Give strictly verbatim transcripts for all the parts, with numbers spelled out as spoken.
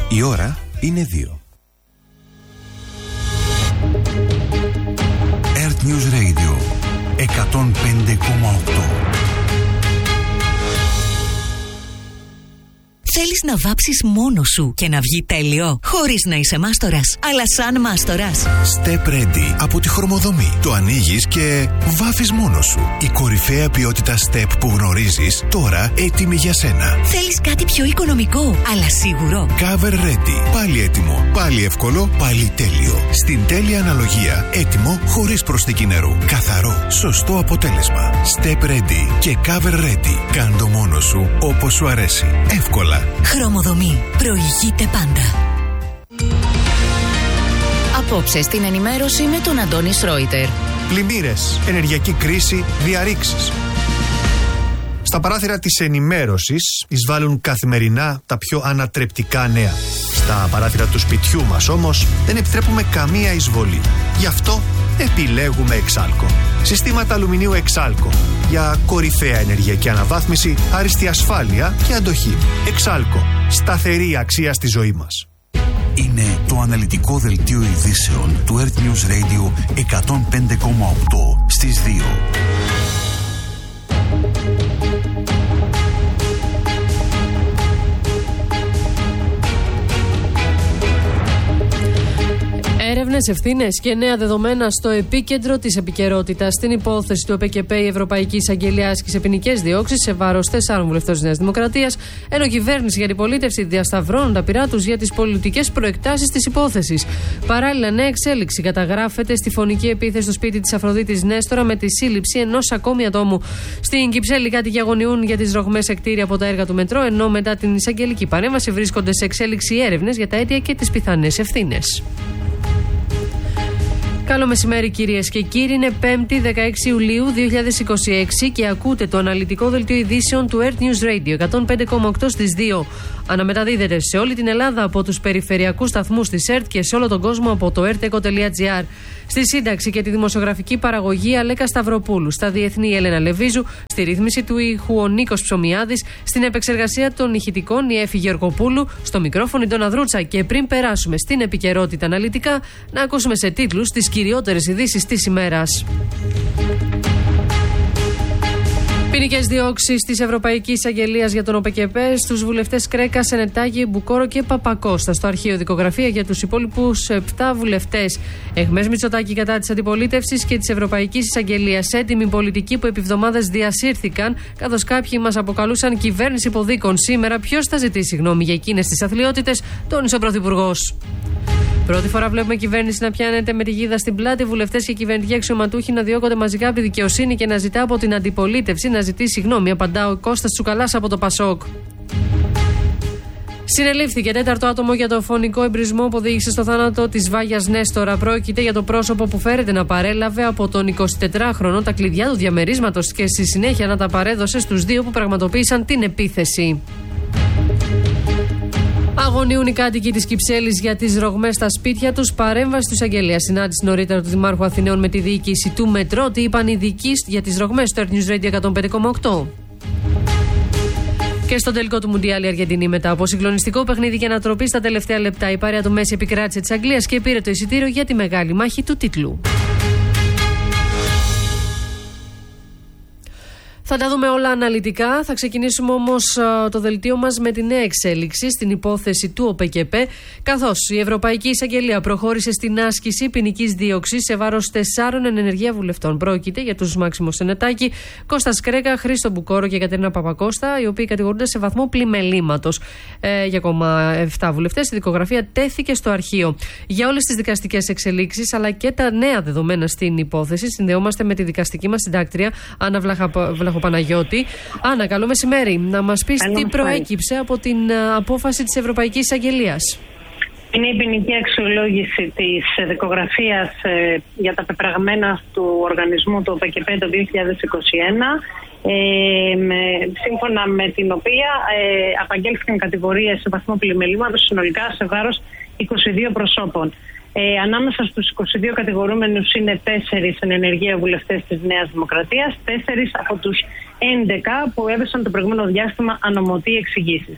Η ώρα είναι δύο. Earth News Radio εκατόν πέντε κόμμα οκτώ. Θέλεις να βάψεις μόνος σου και να βγει τέλειο, χωρίς να είσαι μάστορας, αλλά σαν μάστορας. Step Ready από τη Χρωμοδομή. Το ανοίγεις και βάφεις μόνος σου. Η κορυφαία ποιότητα Step που γνωρίζεις, τώρα έτοιμη για σένα. Θέλεις κάτι πιο οικονομικό, αλλά σίγουρο. Cover Ready. Πάλι έτοιμο, πάλι εύκολο, πάλι τέλειο. Στην τέλεια αναλογία, έτοιμο χωρίς προσθήκη νερού. Καθαρό, σωστό αποτέλεσμα. Step Ready και Cover Ready. Κάντο μόνος σου όπως σου αρέσει. Εύκολα. Χρωμοδομή. Προηγείται πάντα. Απόψε στην ενημέρωση με τον Αντώνη Σρόιτερ. Πλημμύρες, ενεργειακή κρίση, διαρρήξεις. Στα παράθυρα της ενημέρωσης εισβάλλουν καθημερινά τα πιο ανατρεπτικά νέα. Στα παράθυρα του σπιτιού μας όμως δεν επιτρέπουμε καμία εισβολή. Γι' αυτό επιλέγουμε Εξάλκο. Συστήματα αλουμινίου Εξάλκο για κορυφαία ενεργειακή αναβάθμιση, άριστη ασφάλεια και αντοχή. Εξάλκο. Σταθερή αξία στη ζωή μας. Είναι το αναλυτικό δελτίο ειδήσεων του Earth News Radio εκατόν πέντε κόμμα οκτώ στις δύο. Έρευνες, ευθύνες και νέα δεδομένα στο επίκεντρο της επικαιρότητας. Στην υπόθεση του ΟΠΕΚΕΠΕ, η Ευρωπαϊκή Εισαγγελία άσκησε ποινικές διώξεις σε βάρος τεσσάρων βουλευτών της Νέας Δημοκρατίας, ενώ η κυβέρνηση για αντιπολίτευση διασταυρώνουν τα πειρά τους για τις πολιτικές προεκτάσεις της υπόθεσης. Παράλληλα, νέα εξέλιξη καταγράφεται στη φωνική επίθεση στο σπίτι της Αφροδίτης Νέστορα με τη σύλληψη ενός ακόμη ατόμου. Στην Κυψέλη, κάτοικοι αγωνιούν για τις ρογμές σε κτίρια από τα έργα του μετρό, ενώ μετά την εισαγγελική παρέμβαση βρίσκονται σε εξέλιξη έρευνες για τα αίτια και τις πιθανές ευθύνες. Καλό μεσημέρι κυρίες και κύριοι, είναι πέμπτη δεκαέξι Ιουλίου δύο χιλιάδες είκοσι έξι και ακούτε το αναλυτικό δελτίο ειδήσεων του Earth News Radio εκατόν πέντε κόμμα οκτώ στις δύο. Αναμεταδίδεται σε όλη την Ελλάδα από τους περιφερειακούς σταθμούς της ΕΡΤ και σε όλο τον κόσμο από το ερτεκο τελεία τζι άρ. Στη σύνταξη και τη δημοσιογραφική παραγωγή Αλέκα Σταυροπούλου, στα διεθνή η Έλενα Λεβίζου, στη ρύθμιση του ήχου ο Νίκος Ψωμιάδης, στην επεξεργασία των ηχητικών η Έφη Γεωργοπούλου, στο μικρόφωνο η Ντόνα Δρούτσα. Και πριν περάσουμε στην επικαιρότητα αναλυτικά, να ακούσουμε σε τίτλους τις κυριότερες ειδήσεις της ημέρας. Ποινικές διώξεις της Ευρωπαϊκής Εισαγγελίας για τον ΟΠΕΚΕΠΕ στους βουλευτές Κρέκα, Σενετάκη, Μπουκόρο και Παπακώστα. Στο αρχείο δικογραφία για τους υπόλοιπους επτά βουλευτές. Εχμές Μητσοτάκη κατά της αντιπολίτευσης και της Ευρωπαϊκής Εισαγγελίας. Έτοιμοι πολιτικοί που επί εβδομάδες διασύρθηκαν, καθώς κάποιοι μας αποκαλούσαν κυβέρνηση υποδίκων. Σήμερα ποιος θα ζητήσει γνώμη για εκείνες τις αθλιότητες, τόνισε ο Πρωθυπουργός. Πρώτη φορά βλέπουμε κυβέρνηση να πιάνεται με τη γίδα στην πλάτη, βουλευτές και κυβερνητικοί αξιωματούχοι να διώκονται μαζικά από τη δικαιοσύνη και να ζητά από την αντιπολίτευση να ζητήσει γνώμη. Απαντά ο Κώστας Τσουκαλάς από το Πασόκ. Συνελήφθηκε τέταρτο άτομο για το φωνικό εμπρισμό που οδήγησε στο θάνατο της Βάγιας Νέστορα. Πρόκειται για το πρόσωπο που φέρεται να παρέλαβε από τον εικοσιτετράχρονο τα κλειδιά του διαμερίσματος και στη συνέχεια να τα παρέδωσε στους δύο που πραγματοποίησαν την επίθεση. Αγωνιούν οι κάτοικοι της Κυψέλης για τις ρογμές στα σπίτια τους. Παρέμβαση του εισαγγελέα. Συνάντηση νωρίτερα του Δημάρχου Αθηναίων με τη διοίκηση του Μετρό. Τι είπαν οι ειδικοί για τις ρογμές στο Earth News Radio εκατόν πέντε κόμμα οκτώ. Και στο τελικό του Μουντιάλ η Αργεντινή, μετά από συγκλονιστικό παιχνίδι και ανατροπή στα τελευταία λεπτά, η παρέα του Μέση επικράτησε της Αγγλίας και πήρε το εισιτήριο για τη μεγάλη μάχη του τίτλου. Θα τα δούμε όλα αναλυτικά. Θα ξεκινήσουμε όμως το δελτίο μας με τη νέα εξέλιξη στην υπόθεση του ΟΠΕΚΕΠΕ, καθώς η Ευρωπαϊκή Εισαγγελία προχώρησε στην άσκηση ποινικής δίωξης σε βάρος τεσσάρων εν ενεργεία βουλευτών. Πρόκειται για τους Μάξιμο Σενετάκη, Κώστα Κρέκα, Χρήστο Μπουκόρο και Κατερίνα Παπακώστα, οι οποίοι κατηγορούνται σε βαθμό πλημελήματος. Ε, για ακόμα επτά βουλευτές η δικογραφία τέθηκε στο αρχείο. Για όλες τις δικαστικές εξελίξεις αλλά και τα νέα δεδομένα στην υπόθεση, συνδεόμαστε με τη δικαστική μας συντάκτρια Άννα Βλαχοπαναγιώτη. Άννα, καλό μεσημέρι. Να μας πεις τι προέκυψε από την απόφαση της Ευρωπαϊκής Εισαγγελίας. Είναι η ποινική αξιολόγηση της δικογραφίας ε, για τα πεπραγμένα του οργανισμού του ΟΠΕΚΕΠΕ το δύο χιλιάδες είκοσι ένα, ε, με, σύμφωνα με την οποία ε, απαγγέλθηκαν κατηγορίες σε βαθμό πλημελήματος συνολικά σε βάρος είκοσι δύο προσώπων. Ε, ανάμεσα στους είκοσι δύο κατηγορούμενους είναι τέσσερις εν ενεργεία βουλευτές της Νέας Δημοκρατίας, τέσσερις από τους έντεκα που έδωσαν το προηγούμενο διάστημα ανωμοτή εξηγήσεις.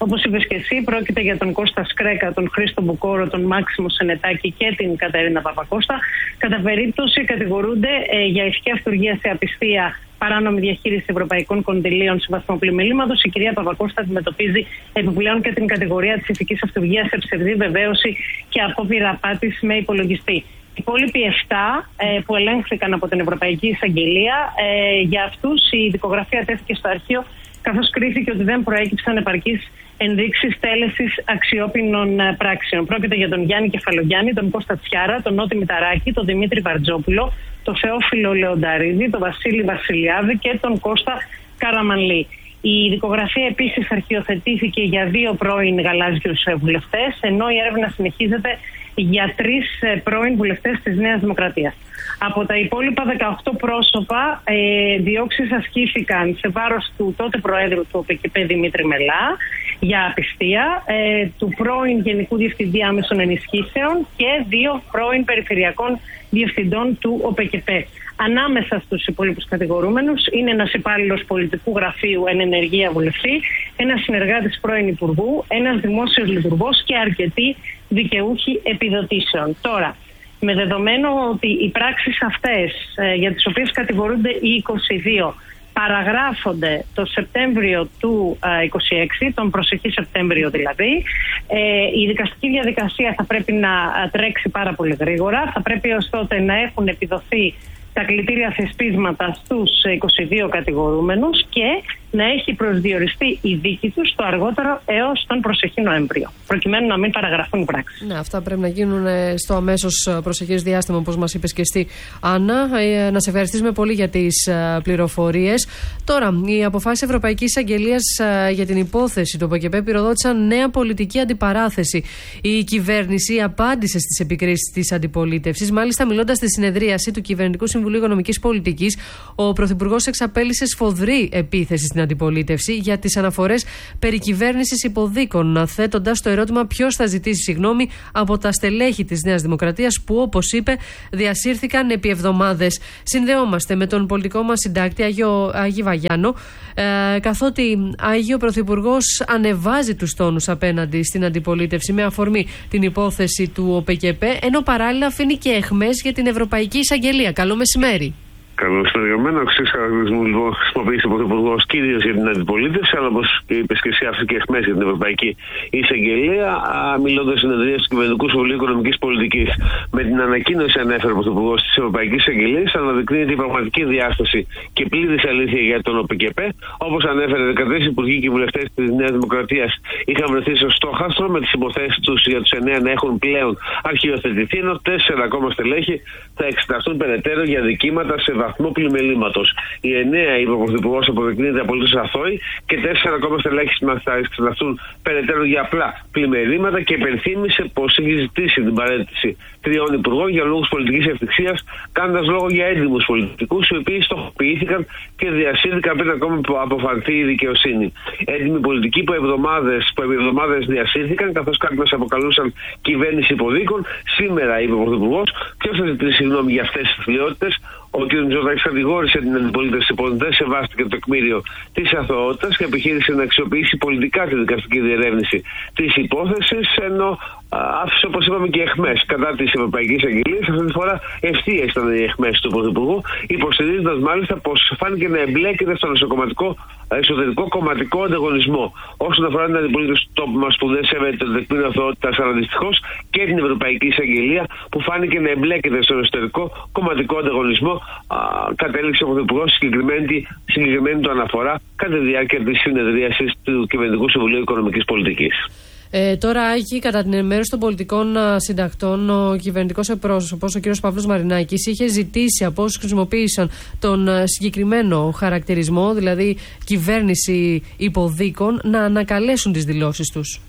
Όπως είπες και εσύ, πρόκειται για τον Κώστα Σκρέκα, τον Χρήστο Μπουκόρο, τον Μάξιμο Σενετάκη και την Κατερίνα Παπακώστα. Κατά περίπτωση κατηγορούνται ε, για ηθική αυτουργία σε απιστία, παράνομη διαχείριση ευρωπαϊκών κονδυλίων σε βαθμό πλημελήματος. Η κυρία Παπακώστα αντιμετωπίζει επιπλέον και την κατηγορία της ηθικής αυτουργίας σε ψευδή βεβαίωση και απόπειρα απάτης με υπολογιστή. Οι υπόλοιποι επτά ε, που ελέγχθηκαν από την Ευρωπαϊκή Εισαγγελία, ε, για αυτούς η δικογραφία τέθηκε στο αρχείο, καθώς κρίθηκε ότι δεν προέκυψαν επαρκείς ενδείξεις τέλεσης αξιόπινων πράξεων. Πρόκειται για τον Γιάννη Κεφαλογιάννη, τον Κώστα Τσιάρα, τον Νότι Μηταράκη, τον Δημήτρη Βαρτζόπουλο, τον Θεόφιλο Λεονταρίδη, τον Βασίλη Βασιλιάδη και τον Κώστα Καραμανλή. Η δικογραφία επίσης αρχιοθετήθηκε για δύο πρώην γαλάζιους βουλευτές, ενώ η έρευνα συνεχίζεται για τρεις πρώην βουλευτές της Νέας Δημοκρατίας. Από τα υπόλοιπα δεκαοκτώ πρόσωπα, ε, διώξεις ασκήθηκαν σε βάρος του τότε Προέδρου του ΟΠΕΚΕΠΕ Δημήτρη Μελά για απιστία, ε, του πρώην Γενικού Διευθυντή Άμεσων Ενισχύσεων και δύο πρώην Περιφερειακών Διευθυντών του ΟΠΕΚΕΠΕ. Ανάμεσα στους υπόλοιπους κατηγορούμενους είναι ένας υπάλληλος πολιτικού γραφείου εν ενεργεία βουλευτή, ένας συνεργάτης πρώην Υπουργού, ένας δημόσιος λειτουργός και αρκετοί δικαιούχοι επιδοτήσεων. Τώρα, με δεδομένο ότι οι πράξεις αυτές ε, για τις οποίες κατηγορούνται οι είκοσι δύο παραγράφονται το Σεπτέμβριο του ε, είκοσι έξι, τον προσεχή Σεπτέμβριο δηλαδή, ε, η δικαστική διαδικασία θα πρέπει να τρέξει πάρα πολύ γρήγορα, θα πρέπει ως τότε να έχουν επιδοθεί τα κλητήρια θεσπίσματα στους είκοσι δύο κατηγορούμενους και να έχει προσδιοριστεί η δίκη τους το αργότερο έως τον προσεχή Νοέμβριο, προκειμένου να μην παραγραφούν οι πράξεις. Ναι, αυτά πρέπει να γίνουν στο αμέσως προσεχές διάστημα, όπως μας είπες και εσύ, Άννα. Να σε ευχαριστήσουμε πολύ για τις πληροφορίες. Τώρα, οι αποφάσεις Ευρωπαϊκής Αγγελίας για την υπόθεση του ΟΠΕΚΕΠΕ πυροδότησαν νέα πολιτική αντιπαράθεση. Η κυβέρνηση απάντησε στις επικρίσεις της αντιπολίτευσης. Μάλιστα, μιλώντας στη συνεδρίαση του Κυβερνητικού Συμβουλίου Οικονομικής Πολιτικής, ο Πρωθυπουργός εξαπέλυσε σφοδρή επίθεση στην αντιπολίτευση για τις αναφορές περί κυβέρνησης υποδίκων, θέτοντας το ερώτημα ποιος θα ζητήσει συγγνώμη από τα στελέχη της Νέας Δημοκρατίας που, όπως είπε, διασύρθηκαν επί εβδομάδες. Συνδεόμαστε με τον πολιτικό μας συντάκτη Άγιο, Άγιο Βαγιάνο, ε, καθότι Άγιο Πρωθυπουργός ανεβάζει τους τόνους απέναντι στην αντιπολίτευση με αφορμή την υπόθεση του ΟΠΕΚΕΠΕ, ενώ παράλληλα αφήνει και αιχμές για την Ευρωπαϊκή Εισαγγελία. Καλό μεσημέρι. Καλώς το δεδομένο, αξίες χαρακτηρισμού λοιπόν χρησιμοποιήσει ο Πρωθυπουργός κυρίως για την αντιπολίτευση, αλλά όπως είπες και εσύ, άφησε και αιχμές για την Ευρωπαϊκή Εισαγγελία, μιλώντας στην συνεδρία του Κυβερνητικού Συμβουλίου Οικονομικής Πολιτικής. Με την ανακοίνωση ανέφερε ο Πρωθυπουργός της Ευρωπαϊκής Εισαγγελίας, αναδεικνύεται η πραγματική διάσταση και πλήρης αλήθεια για τον ΟΠΕΚΕΠΕ. Όπως ανέφερε, δεκατρείς υπουργοί και βουλευτές της Νέας Δημοκρατίας είχαν βρεθεί στο στόχαστρο, με τις υποθέσεις τους για τους εννέα να έχουν πλέον αρχιοθετηθεί, ενώ τέσσερα ακόμα στελέχη θα εξεταστούν περαιτέρω για δικήματα σε βαθμό πλημελήματος. Οι εννέα, είπε ο Πρωθυπουργός, αποδεικνύεται απολύτως αθώοι και τέσσερα ακόμα στελέχη θα εξεταστούν περαιτέρω για απλά πλημελήματα και υπενθύμησε πως έχει ζητήσει την παρέτηση τριών υπουργών για λόγους πολιτικής ευτυχίας, κάνοντας λόγο για έντιμους πολιτικούς, οι οποίοι στοχοποιήθηκαν και διασύρθηκαν πριν ακόμα αποφανθεί η δικαιοσύνη. Έντιμοι πολιτικοί που, εβδομάδες, που επί εβδομάδες διασύρθηκαν, καθώς κάποιοι μας αποκαλούσαν κυβέρνηση υποδίκων. Σήμερα, είπε ο Πρωθυπουργός, ποιος θα ζητήσει συγγνώμη για αυτές τις θλιότητες. Ο κ. Μητσοτάκης κατηγόρησε την αντιπολίτευση πως δεν σεβάστηκε το τεκμήριο της αθωότητας και επιχείρησε να αξιοποιήσει πολιτικά τη δικαστική διερεύνηση της υπόθεσης, ενώ άφησε, όπως είπαμε, και αιχμές κατά της Ευρωπαϊκής Αγγελίας. Αυτή τη φορά ευθείες ήταν οι αιχμές του Πρωθυπουργού, υποστηρίζοντας μάλιστα πως φάνηκε να εμπλέκεται στον εσωκομματικό, εσωτερικό κομματικό ανταγωνισμό. Όσον αφορά την αντιπολίτευση του τόπου μας που δεν σέβεται το τεκμήριο αθωότητας, αλλά δυστυχώς και την Ευρωπαϊκή Εισαγγελία που φάνηκε να εμπλέκεται στον εσωτερικό κομματικό ανταγωνισμό, α, κατέληξε ο Πρωθυπουργός συγκεκριμένη, συγκεκριμένη του αναφορά κατά τη διάρκεια της συνεδρίασης του Κυβερνητικού Συμβουλίου Οικονομικής Πολιτικής. Ε, τώρα, Άκη, κατά την ενημέρωση των πολιτικών α, συντακτών, ο κυβερνητικός εκπρόσωπος, ο κ. Παύλος Μαρινάκης, είχε ζητήσει από όσους χρησιμοποίησαν τον α, συγκεκριμένο χαρακτηρισμό, δηλαδή κυβέρνηση υποδίκων, να ανακαλέσουν τις δηλώσεις τους.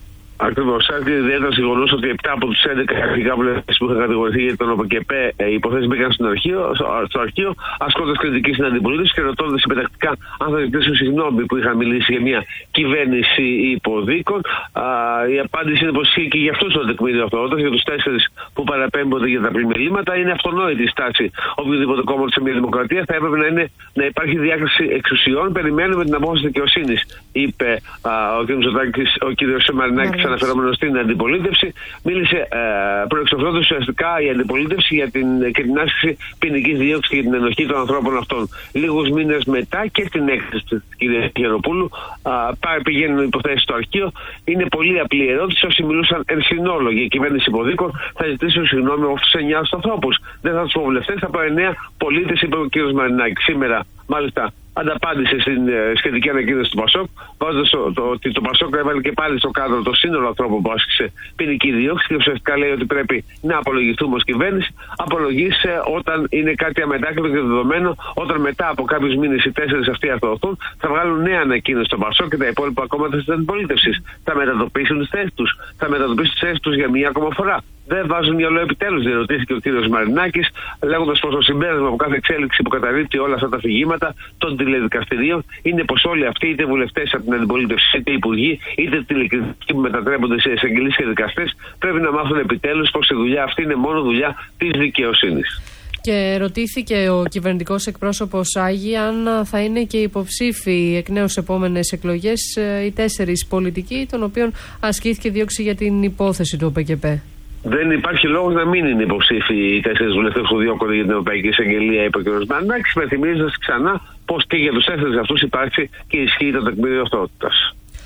Ακριβώς. Άρχισε ιδιαίτερα γεγονός ότι επτά από τους έντεκα αρχικά βουλευτές που είχαν κατηγορηθεί για τον ΟΠΚΕΠ, οι υποθέσεις μπήκαν στο αρχείο, στο αρχείο ασκώντας κριτική στην αντιπολίτευση και ρωτώντας συμπετακτικά αν θα ζητήσουν συγγνώμη που είχαν μιλήσει για μια κυβέρνηση υποδίκων. Α, η απάντηση είναι πως ισχύει και για αυτούς το τεκμήριο αυτό. Όταν για τους τέσσερις που παραπέμπονται για τα πλημελήματα, είναι αυτονόητη η στάση οποιοδήποτε κόμματο σε μια δημοκρατία. Θα έπρεπε να, είναι, να υπάρχει διάκριση εξουσιών. Περιμένουμε την απόφαση δικαιοσύνης, είπε α, ο κ. Μητσοτάκης, ο κ. Μαρινάκης, αναφερόμενος στην αντιπολίτευση. Μίλησε ε, προεξοφλώντας ουσιαστικά η αντιπολίτευση για την, και την άσκηση ποινικής δίωξης και την ενοχή των ανθρώπων αυτών. Λίγους μήνες μετά και στην έκθεση της κ. Γεροπούλου, πηγαίνουν υποθέσεις στο αρχείο. Είναι πολύ απλή ερώτηση. Όσοι μιλούσαν εν συνόλο για κυβέρνηση υποδίκων θα ζητήσουν συγγνώμη από τους εννιά ανθρώπους. Δεν θα τους πω βουλευτές, θα πω εννέα πολίτες, είπε ο κ. Μαρινάκης. Σήμερα, μάλιστα, ανταπάντησε στην σχετική ανακοίνωση του Πασόκ, βάζοντας ότι το, το Πασόκ έβαλε και πάλι στο κάδρο το σύνολο ανθρώπων που άσκησε ποινική δίωξη και ουσιαστικά λέει ότι πρέπει να απολογηθούμε ως κυβέρνηση. Απολογήσε όταν είναι κάτι αμετάκλητο και δεδομένο, όταν μετά από κάποιους μήνες οι τέσσερις αυτοί αθωωωθούν, θα βγάλουν νέα ανακοίνωση στο Πασόκ και τα υπόλοιπα κόμματα της αντιπολίτευσης. Θα μετατοπίσουν τις θέσεις τους. Θα μετατοπίσουν τις θέσεις τους για μία ακόμα φορά. Δεν βάζουν μυαλό επιτέλους, διερωτήθηκε ο κ. Μαρινάκης, λέγοντας πως το συμπέρασμα από κάθε εξέλιξη που καταρρύπτει όλα αυτά τα αφηγήματα των τηλεδικαστηρίων είναι πως όλοι αυτοί, είτε βουλευτές από την αντιπολίτευση, είτε υπουργοί, είτε τηλεκριτικοί που μετατρέπονται σε εισαγγελείς και δικαστές, πρέπει να μάθουν επιτέλους πως η δουλειά αυτή είναι μόνο δουλειά της δικαιοσύνης. Και ρωτήθηκε ο κυβερνητικός εκπρόσωπος Άγη αν θα είναι και υποψήφοι εκ νέου επόμενες εκλογές οι τέσσερις πολιτικοί, των οποίων ασκήθηκε δίωξη για την υπόθεση του ΟΠΚΕΠ. Δεν υπάρχει λόγος να μην είναι υποψήφοι οι τέσσερις βουλευτές που διώκονται για την Ευρωπαϊκή Εισαγγελία, είπε ο κ. Μαρινάκης, υπενθυμίζοντας ξανά πως και για τους τέσσερις αυτούς υπάρχει και ισχύει το τεκμήριο αυτότητας.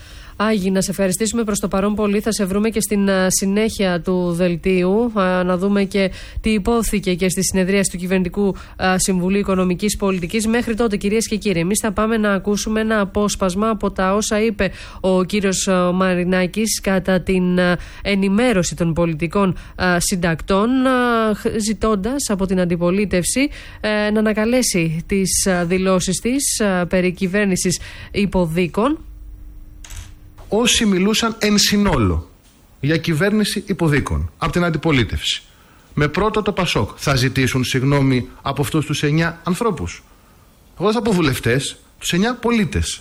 Άγι, να σε ευχαριστήσουμε προς το παρόν πολύ. Θα σε βρούμε και στην συνέχεια του δελτίου, να δούμε και τι υπόθηκε και στη συνεδρίαση του Κυβερνητικού Συμβουλίου Οικονομικής Πολιτικής. Μέχρι τότε, κυρίες και κύριοι, εμείς θα πάμε να ακούσουμε ένα απόσπασμα από τα όσα είπε ο κύριος Μαρινάκης κατά την ενημέρωση των πολιτικών συντακτών, ζητώντας από την αντιπολίτευση να ανακαλέσει τις δηλώσεις της περί κυβέρνησης υποδίκων. Όσοι μιλούσαν εν συνόλο για κυβέρνηση υποδίκων από την αντιπολίτευση, με πρώτο το Πασόκ, θα ζητήσουν συγγνώμη από αυτούς τους εννιά ανθρώπους. Εγώ θα πω βουλευτές, τους εννιά πολίτες.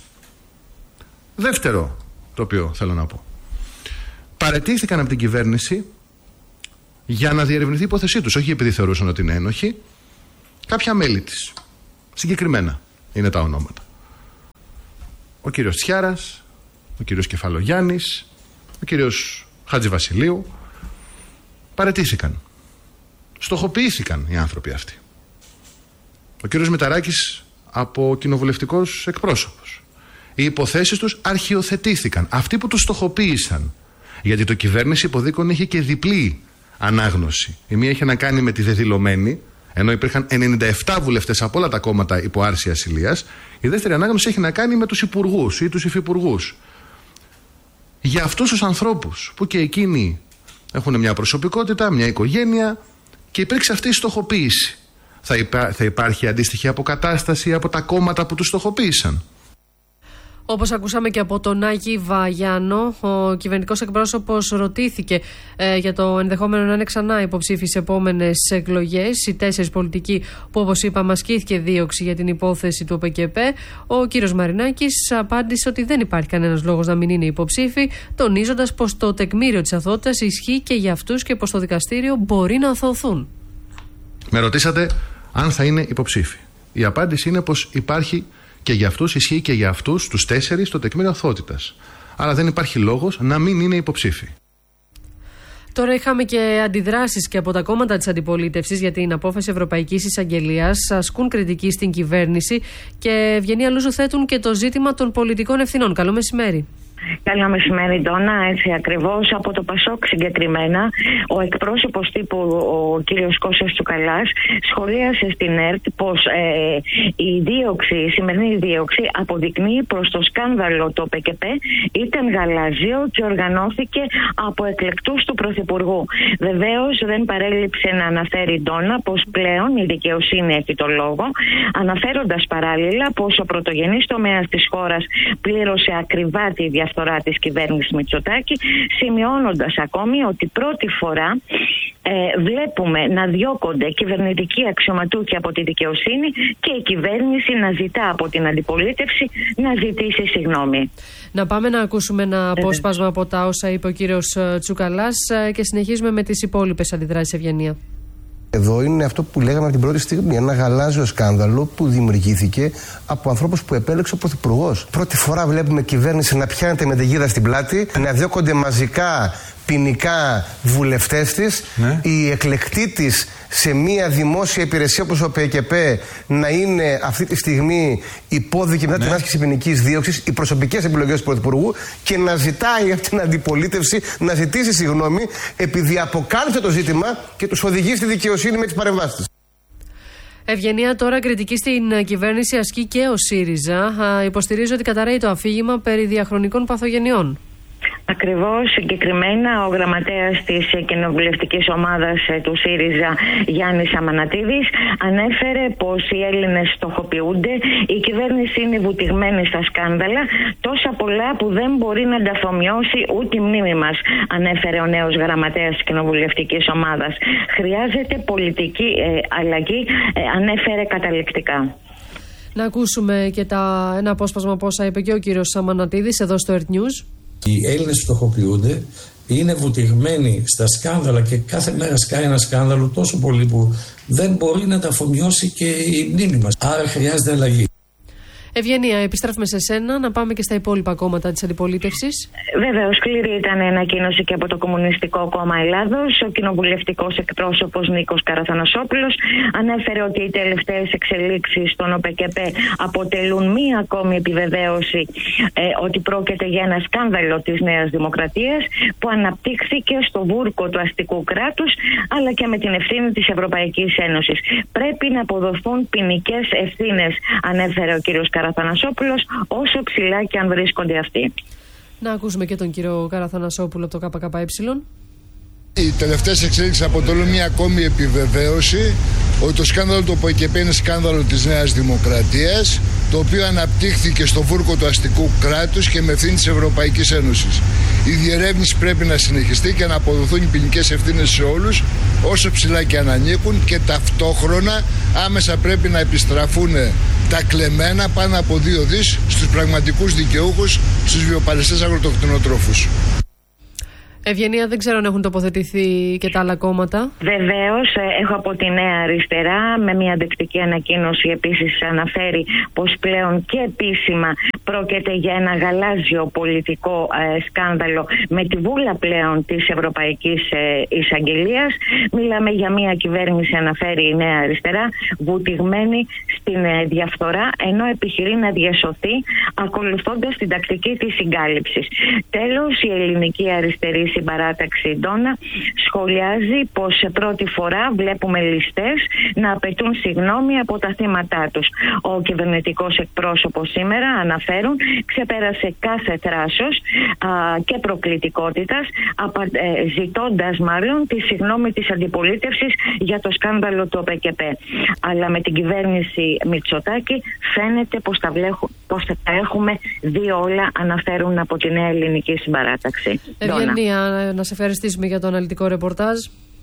Δεύτερο, το οποίο θέλω να πω. Παραιτήθηκαν από την κυβέρνηση για να διερευνηθεί η υπόθεσή τους, όχι επειδή θεωρούσαν ότι είναι ένοχοι, κάποια μέλη της. Συγκεκριμένα είναι τα ονόματα. Ο κύριος Τσιάρας, ο κύριος Κεφαλογιάννης, ο κύριος Χατζηβασιλείου, παραιτήθηκαν. Στοχοποιήθηκαν οι άνθρωποι αυτοί. Ο κύριος Μηταράκης από κοινοβουλευτικός εκπρόσωπος. Οι υποθέσεις τους αρχιοθετήθηκαν. Αυτοί που τους στοχοποίησαν, γιατί το κυβέρνηση υποδίκων είχε και διπλή ανάγνωση. Η μία είχε να κάνει με τη δεδηλωμένη, ενώ υπήρχαν ενενήντα επτά βουλευτές από όλα τα κόμματα υπό άρση ασυλίας. Η δεύτερη ανάγνωση έχει να κάνει με τους υπουργούς ή τους υφυπουργούς. Για αυτούς τους ανθρώπους που και εκείνοι έχουν μια προσωπικότητα, μια οικογένεια και υπήρξε αυτή η στοχοποίηση, θα, υπά, θα υπάρχει αντίστοιχη αποκατάσταση από τα κόμματα που τους στοχοποίησαν? Όπως ακούσαμε και από τον Άγη Βαγιάνο, ο κυβερνητικός εκπρόσωπος ρωτήθηκε ε, για το ενδεχόμενο να είναι ξανά υποψήφιοι σε επόμενες εκλογές. Οι τέσσερις πολιτικοί που, όπως είπαμε, ασκήθηκε δίωξη για την υπόθεση του ΟΠΚΕΠ. Ο κύριος Μαρινάκης απάντησε ότι δεν υπάρχει κανένας λόγος να μην είναι υποψήφιοι, τονίζοντας πως το τεκμήριο της αθωότητας ισχύει και για αυτούς και πως το δικαστήριο μπορεί να αθωωθούν. Με ρωτήσατε αν θα είναι υποψήφιοι. Η απάντηση είναι πως υπάρχει. Και για αυτούς ισχύει και για αυτούς τους τέσσερις το τεκμήριο αθωότητας. Άρα δεν υπάρχει λόγος να μην είναι υποψήφοι. Τώρα είχαμε και αντιδράσεις και από τα κόμματα της αντιπολίτευσης για την απόφαση Ευρωπαϊκής Εισαγγελίας. Ασκούν κριτική στην κυβέρνηση και Ευγενία Λούζου θέτουν και το ζήτημα των πολιτικών ευθυνών. Καλό μεσημέρι. Καλό μεσημέρι, Ντόνα. Έτσι ακριβώς, από το Πασόκ συγκεκριμένα, ο εκπρόσωπος τύπου, ο κύριος Κώστας Τσουκαλάς, σχολίασε στην ΕΡΤ πως ε, η δίωξη, η σημερινή δίωξη αποδεικνύει προς το σκάνδαλο το ΟΠΚΕΠ ήταν γαλάζιο και οργανώθηκε από εκλεκτούς του Πρωθυπουργού. Βεβαίως δεν παρέλειψε να αναφέρει, Ντόνα, πως πλέον η δικαιοσύνη έχει το λόγο, αναφέροντας παράλληλα πως ο πρωτογενής τομέας της χώρας πλήρωσε ακριβά τη διαφορά διαφθορά της κυβέρνησης Μητσοτάκη, σημειώνοντας ακόμη ότι πρώτη φορά ε, βλέπουμε να διώκονται κυβερνητικοί αξιωματούχοι από τη δικαιοσύνη και η κυβέρνηση να ζητά από την αντιπολίτευση να ζητήσει συγγνώμη. Να πάμε να ακούσουμε ένα απόσπασμα από τα όσα είπε ο κύριος Τσουκαλάς και συνεχίζουμε με τις υπόλοιπες αντιδράσεις, Ευγενία. Εδώ είναι αυτό που λέγαμε από την πρώτη στιγμή, ένα γαλάζιο σκάνδαλο που δημιουργήθηκε από ανθρώπους που επέλεξε ο Πρωθυπουργός. Πρώτη φορά βλέπουμε κυβέρνηση να πιάνεται με την γίδα στην πλάτη, να διώκονται μαζικά ποινικά βουλευτές της, ναι. Η εκλεκτή της σε μια δημόσια υπηρεσία όπως ο ΠΚΠ να είναι αυτή τη στιγμή υπόδικη μετά ναι. την άσκηση ποινικής δίωξης, οι προσωπικές επιλογές του Πρωθυπουργού, και να ζητάει από την αντιπολίτευση να ζητήσει συγγνώμη επειδή αποκάλυψε το ζήτημα και τους οδηγεί στη δικαιοσύνη με τις παρεμβάσεις της. Ευγενία, τώρα κριτική στην κυβέρνηση ασκεί και ο ΣΥΡΙΖΑ. Υποστηρίζει ότι καταρρέει το αφήγημα περί διαχρονικών παθογενειών. Ακριβώς, συγκεκριμένα ο γραμματέας της κοινοβουλευτικής ομάδας του ΣΥΡΙΖΑ, Γιάννης Αμανατίδης, ανέφερε πως οι Έλληνες στοχοποιούνται, η κυβέρνηση είναι βουτυγμένη στα σκάνδαλα, τόσα πολλά που δεν μπορεί να τα αφομοιώσει ούτε η μνήμη μας, ανέφερε ο νέος γραμματέας της κοινοβουλευτικής ομάδας. Χρειάζεται πολιτική ε, αλλαγή, ε, ανέφερε καταληκτικά. Να ακούσουμε και τα, ένα απόσπασμα από όσα είπε και ο κύριος Αμανατίδης εδώ στο Earth News. Οι Έλληνες φτωχοποιούνται, είναι βουτυγμένοι στα σκάνδαλα και κάθε μέρα σκάει ένα σκάνδαλο τόσο πολύ που δεν μπορεί να τα αφομοιώσει και η μνήμη μας. Άρα χρειάζεται αλλαγή. Ευγενία, επιστρέφουμε σε σένα να πάμε και στα υπόλοιπα κόμματα της αντιπολίτευσης. Βεβαίως, σκληρή ήταν η ανακοίνωση και από το Κομμουνιστικό Κόμμα Ελλάδος. Ο κοινοβουλευτικός εκπρόσωπος Νίκος Καραθανασόπουλος ανέφερε ότι οι τελευταίες εξελίξεις στον ΟΠΚΠ αποτελούν μία ακόμη επιβεβαίωση ε, ότι πρόκειται για ένα σκάνδαλο της Νέας Δημοκρατίας που αναπτύχθηκε στο βούρκο του αστικού κράτους, αλλά και με την ευθύνη της Ευρωπαϊκής Ένωσης. Πρέπει να αποδοθούν ποινικές ευθύνες, ανέφερε ο κ. Καραθανασόπουλος, όσο ψηλά και αν βρίσκονται αυτοί. Να ακούσουμε και τον κύριο Καραθανασόπουλο από το ΚΚΕ. Οι τελευταίες εξέλιξεις αποτελούν μια ακόμη επιβεβαίωση ότι το σκάνδαλο του ΟΠΚΠ είναι σκάνδαλο της Νέας Δημοκρατίας, το οποίο αναπτύχθηκε στο βούρκο του αστικού κράτους και με ευθύνη της Ευρωπαϊκής Ένωσης. Η διερεύνηση πρέπει να συνεχιστεί και να αποδοθούν οι ποινικές ευθύνες σε όλους, όσο ψηλά και αν ανήκουν, και ταυτόχρονα άμεσα πρέπει να επιστραφούν τα κλεμμένα πάνω από δύο δις στους πραγματικούς δικαιούχους, στους βιοπαλαιστές αγροτοκτηνοτρόφους. Ευγενία, δεν ξέρω αν έχουν τοποθετηθεί και τα άλλα κόμματα. Βεβαίως, έχω από τη Νέα Αριστερά με μια αντεκτική ανακοίνωση επίσης αναφέρει πως πλέον και επίσημα πρόκειται για ένα γαλάζιο πολιτικό ε, σκάνδαλο με τη βούλα πλέον της Ευρωπαϊκής ε, Εισαγγελίας. Μιλάμε για μια κυβέρνηση, αναφέρει η Νέα Αριστερά, βουτυγμένη στην ε, διαφθορά, ενώ επιχειρεί να διασωθεί ακολουθώντας την τακτική της συγκάλυψης. Τέλος, η ελληνική αριστερή συμπαράταξη Ντόνα σχολιάζει πως σε πρώτη φορά βλέπουμε ληστές να απαιτούν συγγνώμη από τα θύματά τους. Ο κυβερνητικός εκπρόσωπος σήμερα, αναφέρουν, ξεπέρασε κάθε θράσος α, και προκλητικότητας, απα, ε, ζητώντας μάλλον τη συγγνώμη της αντιπολίτευσης για το σκάνδαλο του ΟΠΚΠ. Αλλά με την κυβέρνηση Μητσοτάκη φαίνεται πως τα, βλέχου, πως τα έχουμε δει όλα, αναφέρουν από τη Νέα Ελληνική Συμπαράταξη. Ευγενία, να σε ευχαριστήσουμε για το αναλυτικό ρεπορτάζ.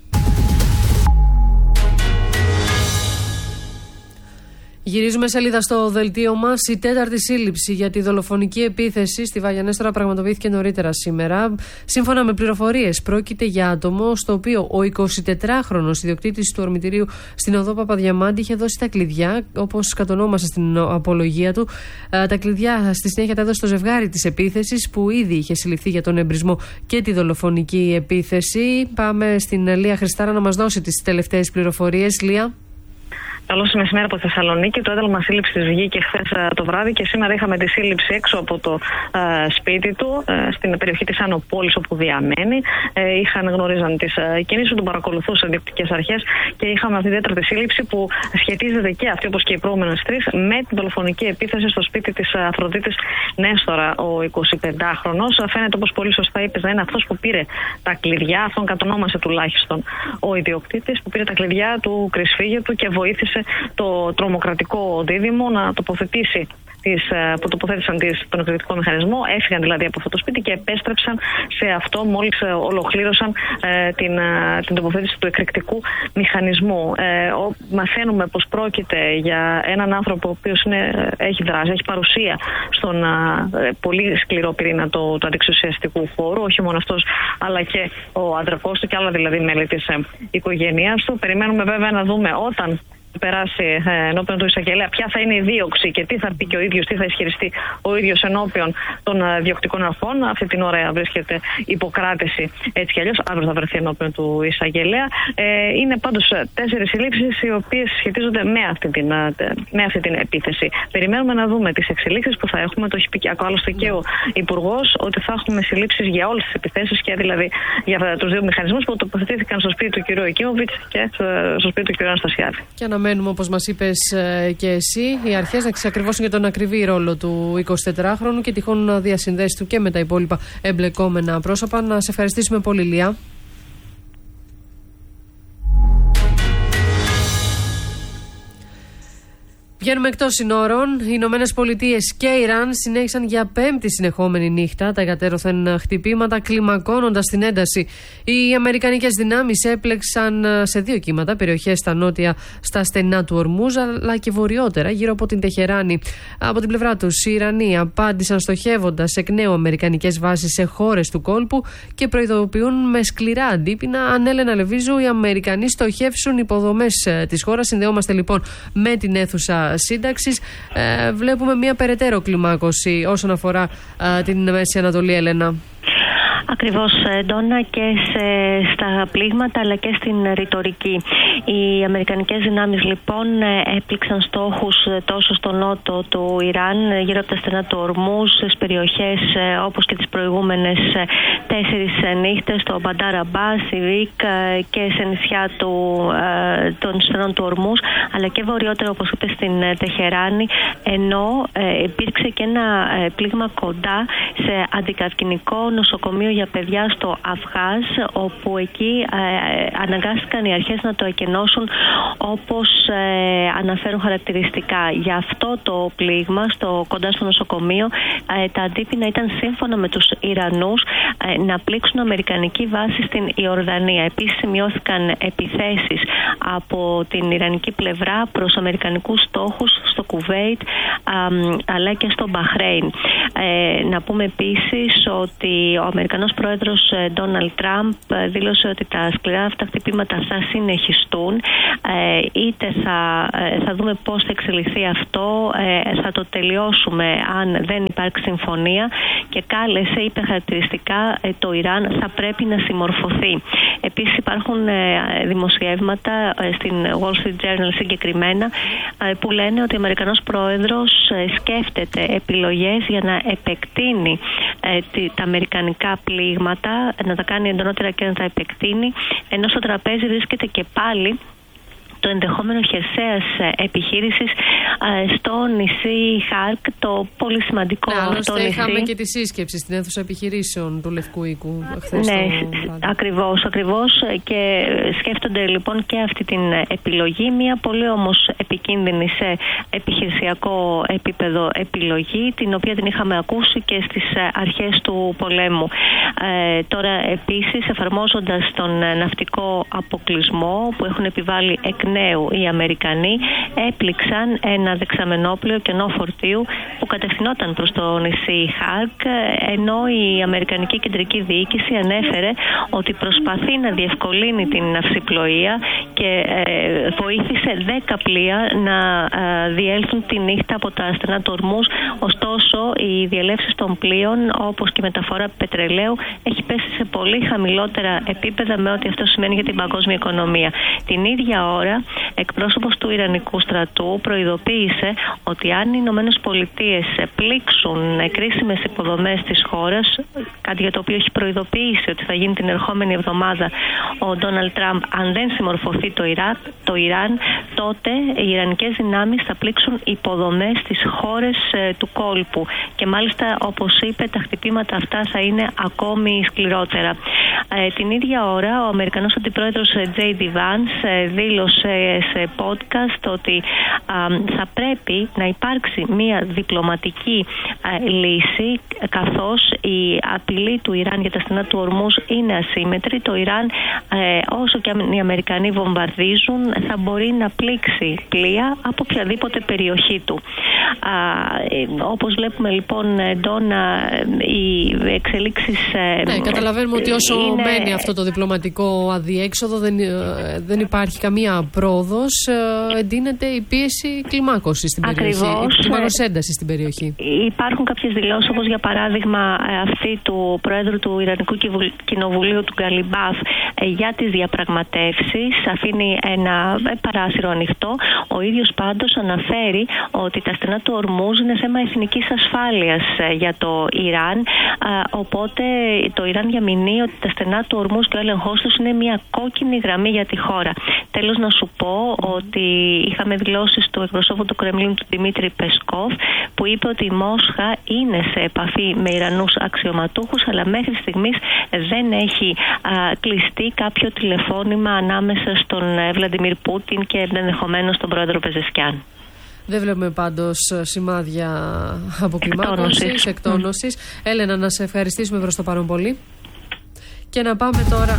Γυρίζουμε σελίδα στο δελτίο μας. Η τέταρτη σύλληψη για τη δολοφονική επίθεση στη Βαγιανέστορα πραγματοποιήθηκε νωρίτερα σήμερα. Σύμφωνα με πληροφορίες, πρόκειται για άτομο στο οποίο ο εικοσιτετράχρονος ιδιοκτήτης του ορμητηρίου στην οδό Παπαδιαμάντη είχε δώσει τα κλειδιά, όπως κατονόμασε στην απολογία του. Τα κλειδιά στη συνέχεια τα έδωσε στο ζευγάρι της επίθεσης, που ήδη είχε συλληφθεί για τον εμπρισμό και τη δολοφονική επίθεση. Πάμε στην Λία Χριστάρα να μας δώσει τις τελευταίες πληροφορίες. Λία. Καλώς μεσημέρι από τη Θεσσαλονίκη. Το ένταλμα σύλληψης βγήκε χθες το βράδυ και σήμερα είχαμε τη σύλληψη έξω από το ε, σπίτι του, ε, στην περιοχή της Άνω Πόλης όπου διαμένει. Ε, είχαν γνωρίζαν τις ε, κινήσεις του, τον παρακολουθούσαν διοικητικές αρχές και είχαμε αυτή τη τέταρτη σύλληψη που σχετίζεται και αυτή, όπως και οι προηγούμενες τρεις, με την δολοφονική επίθεση στο σπίτι της Αφροδίτης Νέστορα. Ο εικοσιπεντάχρονος φαίνεται, όπως πολύ σωστά είπες, να είναι αυτός που πήρε τα κλειδιά, αυτόν κατονόμασε τουλάχιστον ο ιδιοκτήτης, που πήρε τα κλειδιά του κρυσφύγετου και βοήθησε ζήτησε το τρομοκρατικό δίδυμο να τοποθετήσει τις, που τοποθέτησαν τις, τον εκρηκτικό μηχανισμό, έφυγαν δηλαδή από αυτό το σπίτι και επέστρεψαν σε αυτό μόλις ολοκλήρωσαν ε, την, την τοποθέτηση του εκρηκτικού μηχανισμού. Ε, ο, μαθαίνουμε πως πρόκειται για έναν άνθρωπο ο οποίος είναι, έχει δράσει, έχει παρουσία στον ε, πολύ σκληρό πυρήνα του, του αντιεξουσιαστικού χώρου, όχι μόνο αυτός αλλά και ο αδερφός του και άλλα δηλαδή μέλη της ε, οικογένειάς του. Περιμένουμε βέβαια να δούμε όταν περάσει ενώπιον του εισαγγελέα ποια θα είναι η δίωξη και τι θα πει και ο ίδιος, τι θα ισχυριστεί ο ίδιος ενώπιον των διοκτικών αρχών. Αυτή την ώρα βρίσκεται υποκράτηση έτσι κι αλλιώς, αύριο θα βρεθεί ενώπιον του εισαγγελέα. Ε, είναι πάντως τέσσερις συλλήψεις οι οποίες σχετίζονται με αυτή, την, με αυτή την επίθεση. Περιμένουμε να δούμε τις εξελίξεις που θα έχουμε. Το έχει πει και άλλωστε και ο Υπουργός ότι θα έχουμε συλλήψεις για όλες τις επιθέσεις και δηλαδή για τους δύο μηχανισμούς που τοποθετήθηκαν στο σπίτι του κ. Εκίμοβιτς και στο σπίτι του κ. Αναστασιάδη. Αναμένουμε, όπως μας είπες και εσύ, οι αρχές να εξακριβώσουν για τον ακριβή ρόλο του εικοσιτετράχρονου και τυχόν να διασυνδέσει του και με τα υπόλοιπα εμπλεκόμενα πρόσωπα. Να σε ευχαριστήσουμε πολύ, Λία. Βγαίνουμε εκτός συνόρων. Οι Ηνωμένες Πολιτείες και Ιράν συνέχισαν για πέμπτη συνεχόμενη νύχτα τα εκατέρωθεν χτυπήματα, κλιμακώνοντας την ένταση. Οι αμερικανικές δυνάμεις έπλεξαν σε δύο κύματα περιοχές στα νότια, στα στενά του Ορμούζ, αλλά και βορειότερα γύρω από την Τεχεράνη. Από την πλευρά τους, οι Ιρανοί απάντησαν στοχεύοντας εκ νέου αμερικανικές βάσεις σε χώρες του κόλπου και προειδοποιούν με σκληρά αντίπεινα αν, Έλενα Λεβίζου, οι Αμερικανοί στοχεύσουν υποδομές της χώρας. Συνδεόμαστε λοιπόν με την αίθουσα σύνταξης. Ε, βλέπουμε μια περαιτέρω κλιμάκωση όσον αφορά ε, την Μέση Ανατολή, Έλενα. Ακριβώς, Ντόνα, και σε, στα πλήγματα αλλά και στην ρητορική. Οι αμερικανικές δυνάμεις λοιπόν έπληξαν στόχους τόσο στο νότο του Ιράν, γύρω από τα στενά του Ορμούζ, στις περιοχές όπως και τις προηγούμενες τέσσερις νύχτες, στο Μπαντάρ Αμπάς, Ιρίκ και σε νησιά του, των στενών του Ορμούζ, αλλά και βορειότερα, όπως είπε, στην Τεχεράνη, ενώ υπήρξε και ένα πλήγμα κοντά σε αντικαρκυνικό νοσοκομείο για παιδιά στο Αφγάζ, όπου εκεί ε, αναγκάστηκαν οι αρχές να το εκενώσουν όπως ε, αναφέρουν χαρακτηριστικά. Για αυτό το πλήγμα στο, κοντά στο νοσοκομείο ε, τα αντίπεινα ήταν, σύμφωνα με τους Ιρανούς, ε, να πλήξουν αμερικανική βάση στην Ιορδανία. Επίσης σημειώθηκαν επιθέσεις από την ιρανική πλευρά προς αμερικανικούς στόχους στο Κουβέιτ ε, αλλά και στο Μπαχρέιν. Ε, να πούμε επίσης ότι ο Αμερικανός πρόεδρος Ντόναλντ Τραμπ δήλωσε ότι τα σκληρά αυτά χτυπήματα θα συνεχιστούν, ε, είτε θα, θα δούμε πώς θα εξελιχθεί αυτό, ε, θα το τελειώσουμε αν δεν υπάρξει συμφωνία, και κάλεσε, είπε χαρακτηριστικά, ε, το Ιράν θα πρέπει να συμμορφωθεί. Επίσης υπάρχουν ε, δημοσιεύματα ε, στην Wall Street Journal συγκεκριμένα ε, που λένε ότι ο Αμερικανός πρόεδρος ε, σκέφτεται επιλογές για να επεκτείνει ε, τη, τα αμερικανικά πλήγματα, να τα κάνει εντονότερα και να τα επεκτείνει, ενώ στο τραπέζι βρίσκεται και πάλι το ενδεχόμενο χερσαίας επιχείρησης στο νησί Χάρκ, το πολύ σημαντικό ναι, αυτό νησί. Είχαμε και τη σύσκεψη στην αίθουσα επιχειρήσεων του Λευκού Οίκου χθες. Ναι, ακριβώς, ακριβώς, και σκέφτονται λοιπόν και αυτή την επιλογή, μια πολύ όμως επικίνδυνη σε επιχειρησιακό επίπεδο επιλογή, την οποία την είχαμε ακούσει και στις αρχές του πολέμου. Ε, τώρα επίσης, εφαρμόζοντας τον ναυτικό αποκλεισμό που έχουν επιβάλει εκ νέου οι Αμερικανοί, έπληξαν ένα δεξαμενόπλαιο κενό φορτίου που κατευθυνόταν προς το νησί Χάρκ, ενώ η Αμερικανική Κεντρική Διοίκηση ανέφερε ότι προσπαθεί να διευκολύνει την ναυσιπλοεία και ε, βοήθησε δέκα πλοία να ε, διέλθουν τη νύχτα από τα στενά του Ορμούζ. Ωστόσο, οι διελεύσεις των πλοίων, όπως και η μεταφορά πετρελαίου, έχει πέσει σε πολύ χαμηλότερα επίπεδα με ό,τι αυτό σημαίνει για την παγκόσμια οικονομία. Την ίδια ώρα, εκπρόσωπος του Ιρανικού στρατού προειδοποίησε ότι αν οι Ηνωμένες Πολιτείες πλήξουν κρίσιμες υποδομές της χώρας, κάτι για το οποίο έχει προειδοποιήσει ότι θα γίνει την ερχόμενη εβδομάδα ο Ντόναλντ Τραμπ, αν δεν συμμορφωθεί το, Ιράκ, το Ιράν, τότε οι Ιρανικές δυνάμεις θα πλήξουν υποδομές στις χώρες ε, του κόλπου. Και μάλιστα, όπως είπε, τα χτυπήματα αυτά θα είναι ακόμη σκληρότερα. Ε, την ίδια ώρα ο Αμερικανός αντιπρόεδρος τζέι ντι Vance ε, δήλωσε σε podcast ότι α, θα πρέπει να υπάρξει μια διπλωματική α, λύση, καθώς η απειλή του Ιράν για τα στενά του Ορμούζ είναι ασύμετρη. Το Ιράν ε, όσο και αν οι Αμερικανοί βομβαρδίζουν θα μπορεί να πλήξει πλοία από οποιαδήποτε περιοχή του. Α, ε, όπως βλέπουμε λοιπόν, Ντόνα, οι εξελίξεις... Ε, ναι, καταλαβαίνουμε ότι όσο είναι... μένει αυτό το διπλωματικό αδιέξοδο, δεν, δεν υπάρχει καμία πρόοδος, εντείνεται η πίεση κλιμάκωσης στην περιοχή, Ακριβώς, κλιμάκωσης έντασης στην περιοχή. Υπάρχουν κάποιες δηλώσεις, όπως για παράδειγμα αυτή του Προέδρου του Ιρανικού Κοινοβουλίου, του Γκαλιμπάφ, για τις διαπραγματεύσεις, αφήνει ένα παράθυρο ανοιχτό. Ο ίδιος πάντως αναφέρει ότι τα στενά του Ορμούζ είναι θέμα εθνικής ασφάλειας για το Ιράν, οπότε το Ιράν διαμηνύει ότι τα στενά του Ορμούζ και ο έλεγχός τους είναι μια κόκκινη γραμμή για τη χώρα. Τέλος, να σου πω ότι είχαμε δηλώσεις του εκπροσώπου του Κρεμλίνου, του Δημήτρη Πεσκόφ, που είπε ότι η Μόσχα είναι σε επαφή με Ιρανούς αξιωματούχους, αλλά μέχρι στιγμής δεν έχει α, κλειστεί κάποιο τηλεφώνημα ανάμεσα στον Βλαντιμίρ Πούτιν και ενδεχομένως τον πρόεδρο Πεζεσκιάν. Δεν βλέπουμε πάντως σημάδια αποκλιμάκωσης, εκτόνωσης. Mm. Έλενα, να σε ευχαριστήσουμε προς το παρόν πολύ. Και να πάμε τώρα...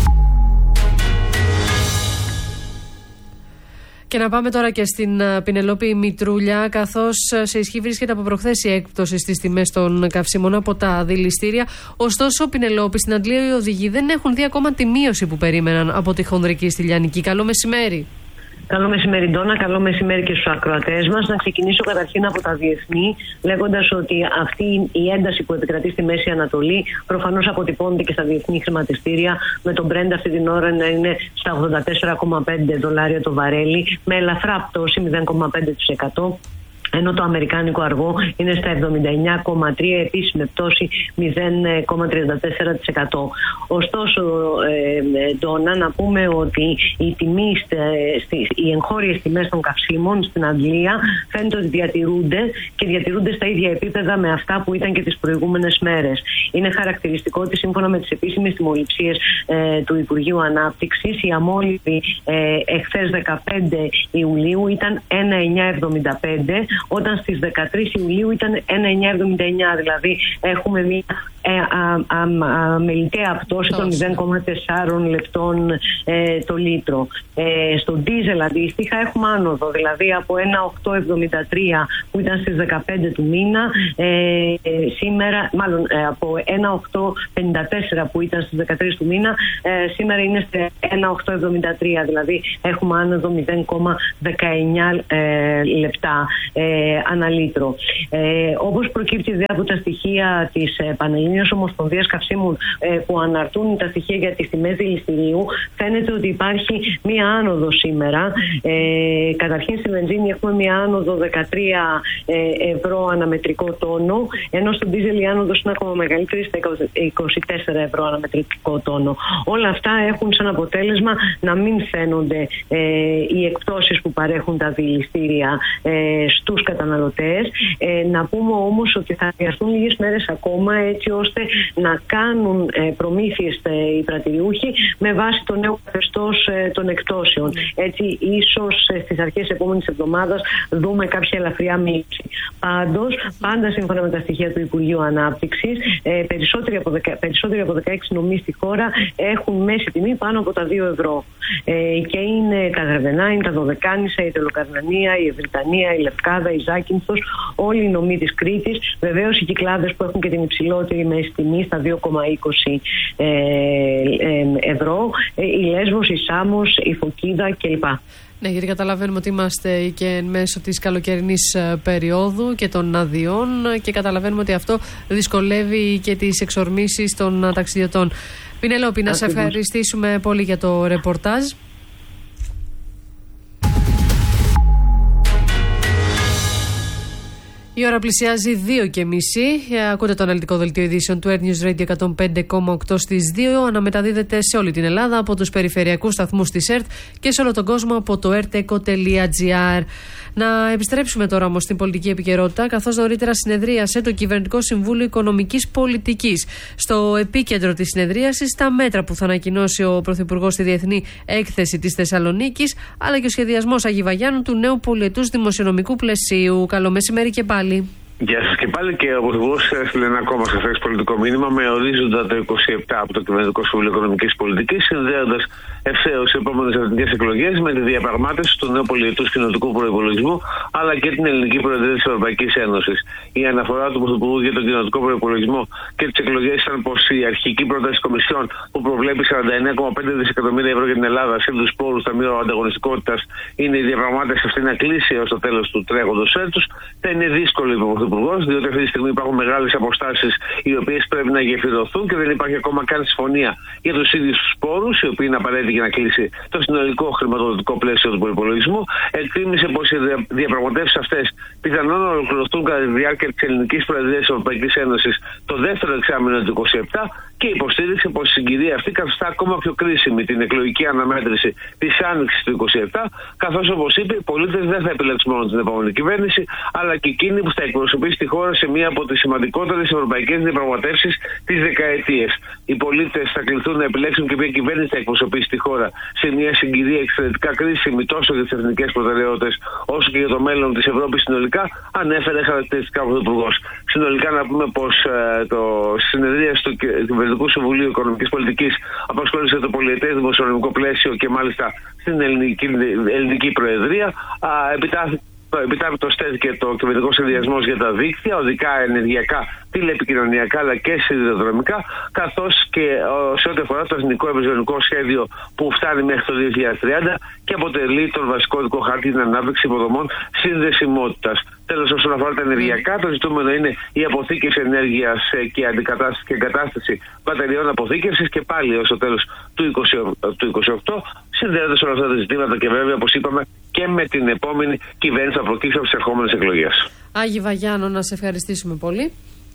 Και να πάμε τώρα και στην Πινελόπη Μητρούλια, καθώς σε ισχύ βρίσκεται από προχθές η έκπτωση στις τιμές των καυσίμων από τα δηληστήρια. Ωστόσο, Πινελόπη, στην Αντλία οι οδηγοί δεν έχουν δει ακόμα τη μείωση που περίμεναν από τη χονδρική στη Λιανική. Καλό μεσημέρι. Καλό μεσημέρι, Ντόνα. Καλό μεσημέρι και στους ακροατές μας. Να ξεκινήσω καταρχήν από τα διεθνή, λέγοντας ότι αυτή η ένταση που επικρατεί στη Μέση Ανατολή προφανώς αποτυπώνεται και στα διεθνή χρηματιστήρια, με τον Brent αυτή την ώρα να είναι στα ογδόντα τέσσερα κόμμα πέντε δολάρια το βαρέλι, με ελαφρά πτώση μηδέν κόμμα πέντε τοις εκατό. Ενώ το αμερικάνικο αργό είναι στα εβδομήντα εννιά κόμμα τρία, επίσης με πτώση μηδέν κόμμα τριάντα τέσσερα τοις εκατό. Ωστόσο, ε, Ντόνα, να πούμε ότι οι, τιμοί, οι εγχώριες τιμές των καυσίμων στην Αγγλία φαίνεται ότι διατηρούνται και διατηρούνται στα ίδια επίπεδα με αυτά που ήταν και τις προηγούμενες μέρες. Είναι χαρακτηριστικό ότι σύμφωνα με τις επίσημες τιμοληψίες ε, του Υπουργείου Ανάπτυξης, η αμόλυβη ε, εχθές δεκαπέντε Ιουλίου ήταν ένα εννιά εβδομήντα πέντε, όταν στις δεκατρείς Ιουλίου ήταν ένα εννιά εβδομήντα εννιά, δηλαδή έχουμε μια αμεληταία πτώση των μηδέν κόμμα τέσσερα λεπτών ε, το λίτρο. Ε, στον ντίζελ αντίστοιχα έχουμε άνοδο, δηλαδή από ένα οκτώ εβδομήντα τρία που ήταν στις δεκαπέντε του μήνα, ε, ε, σήμερα, μάλλον ε, από ένα οκτώ πενήντα τέσσερα που ήταν στις δεκατρείς του μήνα, ε, σήμερα είναι σε ένα οκτώ εβδομήντα τρία, δηλαδή έχουμε άνοδο μηδέν κόμμα δεκαεννιά ε, λεπτά ε, ανά λίτρο. Ε, όπως προκύπτει δε από τα στοιχεία της ε, Πανελλήνιας Ομοσπονδίας Καυσίμων ε, που αναρτούν τα στοιχεία για τις τιμές δηληστηρίου, φαίνεται ότι υπάρχει μία άνοδο σήμερα. Ε, καταρχήν στη βενζίνη έχουμε μία άνοδο δεκατρία ε, ευρώ αναμετρικό τόνο, ενώ στον ντίζελ η άνοδος είναι ακόμα μεγαλύτερη, στα είκοσι τέσσερα ευρώ αναμετρικό τόνο. Όλα αυτά έχουν σαν αποτέλεσμα να μην φαίνονται ε, οι εκπτώσεις που παρέχουν τα δηληστήρια ε, στους καταναλωτές. Ε, να πούμε όμως ότι θα χρειαστούν λίγες μέρες ακόμα, έτσι ώστε να κάνουν ε, προμήθειες ε, οι πρατηριούχοι με βάση το νέο καθεστώς ε, των εκτόσεων. Έτσι, ίσως ε, στις αρχές της επόμενης εβδομάδας δούμε κάποια ελαφριά μείωση. Πάντως, πάντα σύμφωνα με τα στοιχεία του Υπουργείου Ανάπτυξης, ε, περισσότεροι, από δεκα, περισσότεροι από δεκαέξι νομοί στη χώρα έχουν μέση τιμή πάνω από τα δύο ευρώ. Ε, και είναι τα Γραβενά, είναι τα Δωδεκάνησα, η Τελοκαρνανία, η Ευρυτανία, η Λευκάδα, η Ζάκυνθος, όλοι οι νομοί της Κρήτης. Βεβαίως οι Κυκλάδες που έχουν και την υψηλότερη μέση τιμή στα δύο κόμμα είκοσι ε, ε, ευρώ, ε, η Λέσβος, η Σάμος, η Φωκίδα κλπ. Ναι, γιατί καταλαβαίνουμε ότι είμαστε και εν μέσω της καλοκαιρινής περίοδου και των αδειών και καταλαβαίνουμε ότι αυτό δυσκολεύει και τις εξορμήσεις των ταξιδιωτών. Πινελόπη, να σε ευχαριστήσουμε πολύ για το ρεπορτάζ. Η ώρα πλησιάζει δύο και μισή. Ακούτε το αναλυτικό δελτίο ειδήσεων του Air News Radio εκατόν πέντε κόμμα οκτώ στις δύο. Αναμεταδίδεται σε όλη την Ελλάδα από τους περιφερειακούς σταθμούς της ΕΡΤ και σε όλο τον κόσμο από το ερτεκο τελεία τζι άρ. Να επιστρέψουμε τώρα όμως στην πολιτική επικαιρότητα, καθώς νωρίτερα συνεδρίασε το Κυβερνητικό Συμβούλιο Οικονομικής Πολιτικής. Στο επίκεντρο της συνεδρίασης, τα μέτρα που θα ανακοινώσει ο Πρωθυπουργός στη Διεθνή Έκθεση της Θεσσαλονίκης, αλλά και ο σχεδιασμός Αγίου Βαγιάννου του νέου πολιετούς δημοσιονομικού πλαισίου. Καλό μεσημέρι και πάλι. Γεια σας και πάλι, και ο Πρωθυπουργός έστειλε ένα ακόμα σαφές πολιτικό μήνυμα με ορίζοντα το είκοσι επτά από το Κυβερνητικό Συμβούλιο Οικονομικής Πολιτικής, συνδέοντας ευθέως οι επόμενες εθνικές εκλογές με τη διαπραγμάτευση του νέου πολιετούς κοινοτικού προϋπολογισμού, αλλά και την ελληνική προεδρία της Ευρωπαϊκής Ένωσης. Η αναφορά του Πρωθυπουργού για τον κοινοτικό προϋπολογισμό και τις εκλογές ήταν πως η αρχική πρόταση της Κομισιόν, που προβλέπει σαράντα εννέα κόμμα πέντε δισεκατομμύρια ευρώ για την Ελλάδα σε τους πόρους ταμείου ανταγωνιστικότητας, είναι η διαπραγμάτευση αυτή να κλείσει έως το τέλος του τρέχοντος έτους. Θα είναι δύσκολο, είπε ο Πρωθυπουργός, διότι αυτή τη στιγμή υπάρχουν μεγάλες αποστάσεις οι οποίες πρέπει να γεφυρωθούν και δεν υπάρχει ακόμα καν συμφωνία για τους ίδιους τους πόρους, οι οποίοι είναι απαραίτητοι για να κλείσει το συνολικό χρηματοδοτικό πλαίσιο του προϋπολογισμού. Εκτίμησε πως οι διαπραγματεύσεις αυτές πιθανόν να ολοκληρωθούν κατά τη διάρκεια της ελληνικής προεδρίας της Ευρωπαϊκής Ένωσης το δεύτερο εξάμηνο του είκοσι επτά και υποστήριξε πως η συγκυρία αυτή καθιστά ακόμα πιο κρίσιμη την εκλογική αναμέτρηση της άνοιξης του είκοσι επτά, καθώς, όπως είπε, οι πολίτες δεν θα επιλέξουν μόνο την επόμενη κυβέρνηση, αλλά και εκείνη που θα εκπροσωπήσει τη χώρα σε μία από τις σημαντικότερες ευρωπαϊκές διαπραγματεύσεις της δεκαετίας. Οι πολίτες θα κληθούν να επιλέξουν και ποια κυβέρνηση θα εκπροσωπήσει τη χώρα σε μια συγκυρία εξαιρετικά κρίσιμη τόσο για τις εθνικές προτεραιότητες όσο και για το μέλλον της Ευρώπης συνολικά, ανέφερε χαρακτηριστικά ο Πρωθυπουργός. Συνολικά, να πούμε πως ε, το συνεδρία του Κυβερνητικού Συμβουλίου Οικονομικής Πολιτικής απασχόλησε το πολιετές δημοσιονομικό πλαίσιο και μάλιστα στην ελληνική, ελληνική προεδρία. Α, επιτάθηκε Επιτάπητο στέθηκε το κυβερνητικό σχεδιασμό για τα δίκτυα, οδικά, ενεργειακά, τηλεπικοινωνιακά αλλά και σιδηροδρομικά, καθώς και σε ό,τι αφορά το εθνικό ευρυζωνικό σχέδιο που φτάνει μέχρι το δύο χιλιάδες τριάντα και αποτελεί τον βασικό οδικό χάρτη στην ανάπτυξη υποδομών συνδεσιμότητας. Τέλος, όσον αφορά τα ενεργειακά, το ζητούμενο είναι η αποθήκευση ενέργειας και αντικατάσταση και εγκατάσταση μπαταριών αποθήκευσης και πάλι ως το τέλος του είκοσι οκτώ, συνδέοντας όλα αυτά τα ζητήματα και βέβαια, όπως είπαμε, και με την επόμενη κυβέρνηση θα προκύψει από τις ερχόμενες εκλογές. Άγιοι Βαγιάννου, να σε ευχαριστήσουμε πολύ.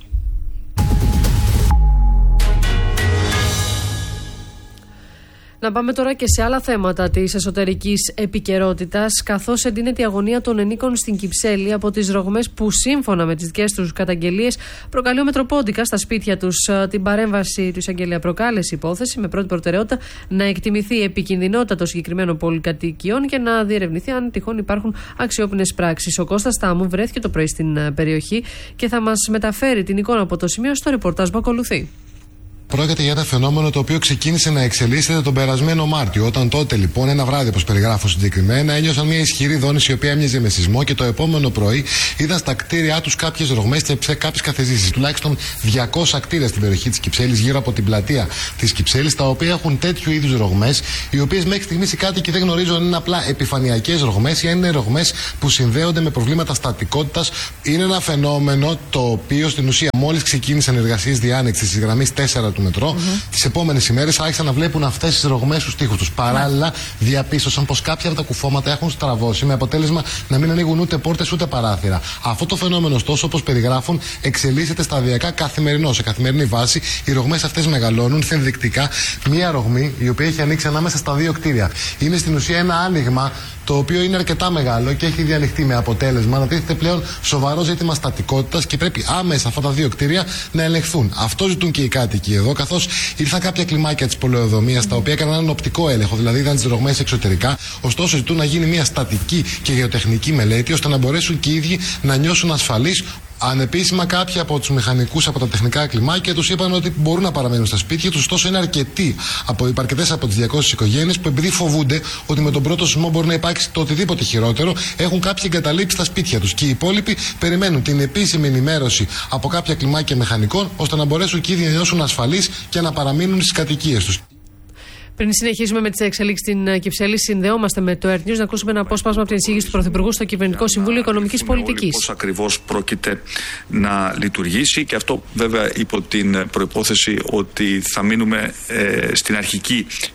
Να πάμε τώρα και σε άλλα θέματα της εσωτερικής επικαιρότητας, καθώς εντείνεται η αγωνία των ενίκων στην Κυψέλη από τις ρογμές που, σύμφωνα με τις δικές τους καταγγελίες, προκαλεί ο Μετροπόντικα στα σπίτια τους. Την παρέμβαση του εισαγγελέα προκάλεσε υπόθεση με πρώτη προτεραιότητα να εκτιμηθεί η επικινδυνότητα των συγκεκριμένων πολυκατοικιών και να διερευνηθεί αν τυχόν υπάρχουν αξιόπινες πράξεις. Ο Κώστας Τάμου βρέθηκε το πρωί στην περιοχή και θα μας μεταφέρει την εικόνα από το σημείο στο ρεπορτάζ που ακολουθεί. Πρόκειται για ένα φαινόμενο το οποίο ξεκίνησε να εξελίσσεται τον περασμένο Μάρτιο. Όταν τότε λοιπόν, ένα βράδυ, όπως περιγράφω συγκεκριμένα, ένιωσαν μια ισχυρή δόνηση η οποία έμοιαζε με σεισμό και το επόμενο πρωί είδαν στα κτίρια τους κάποιες ρογμές και κάποιες καθεζήσεις. Τουλάχιστον διακόσια κτίρια στην περιοχή της Κυψέλης, γύρω από την πλατεία της Κυψέλης, τα οποία έχουν τέτοιου είδους ρογμές, οι οποίες μέχρι στιγμής οι κάτοικοι δεν γνωρίζουν αν είναι απλά επιφανειακές ρογμές ή αν είναι ρογμές που συνδέονται με προβλήματα στατικότητας. Είναι ένα φαινόμενο το οποίο στην ουσία μόλις ξεκίνησαν οι εργασίες διάνοιξης της γραμμής τέσσερα του μετρό, mm-hmm. τις επόμενες ημέρες άρχισαν να βλέπουν αυτές τις ρογμές στους τοίχους τους. Παράλληλα, διαπίστωσαν πως κάποια από τα κουφώματα έχουν στραβώσει, με αποτέλεσμα να μην ανοίγουν ούτε πόρτες ούτε παράθυρα. Αυτό το φαινόμενο, ωστόσο, όπως περιγράφουν, εξελίσσεται σταδιακά καθημερινό. Σε καθημερινή βάση, οι ρογμές αυτές μεγαλώνουν. ενδεικτικά μία ρογμή η οποία έχει ανοίξει ανάμεσα στα δύο κτίρια. Είναι στην ουσία ένα άνοιγμα το οποίο είναι αρκετά μεγάλο και έχει διανοιχτεί με αποτέλεσμα να τίθεται πλέον σοβαρό ζήτημα στατικότητας και πρέπει άμεσα αυτά τα δύο κτίρια να ελεγχθούν. Αυτό ζητούν και οι κάτοικοι εδώ, καθώς ήρθαν κάποια κλιμάκια της πολεοδομίας τα οποία έκαναν έναν οπτικό έλεγχο, δηλαδή είδαν τις ρογμές εξωτερικά. Ωστόσο, ζητούν να γίνει μια στατική και γεωτεχνική μελέτη ώστε να μπορέσουν και οι ίδιοι να νιώσουν ασφαλείς. Ανεπίσημα, κάποιοι από τους μηχανικούς από τα τεχνικά κλιμάκια τους είπαν ότι μπορούν να παραμένουν στα σπίτια τους, ωστόσο είναι αρκετοί από, αρκετές από τις διακόσιες οικογένειες που, επειδή φοβούνται ότι με τον πρώτο σεισμό μπορεί να υπάρξει το οτιδήποτε χειρότερο, έχουν κάποιοι εγκαταλείψει τα σπίτια τους. Και οι υπόλοιποι περιμένουν την επίσημη ενημέρωση από κάποια κλιμάκια μηχανικών, ώστε να μπορέσουν και οι ίδιοι να νιώσουν ασφαλείς και να παραμείνουν στις κατοικίες τους. Πριν συνεχίσουμε με τις εξελίξεις στην Κυψέλη, συνδεόμαστε με το Air News να ακούσουμε ένα απόσπασμα από την εισήγηση του Πρωθυπουργού στο Κυβερνητικό Συμβούλιο Οικονομικής Πολιτικής. Πώς ακριβώς πρόκειται να λειτουργήσει, και αυτό βέβαια υπό την προϋπόθεση ότι θα μείνουμε ε, στην αρχική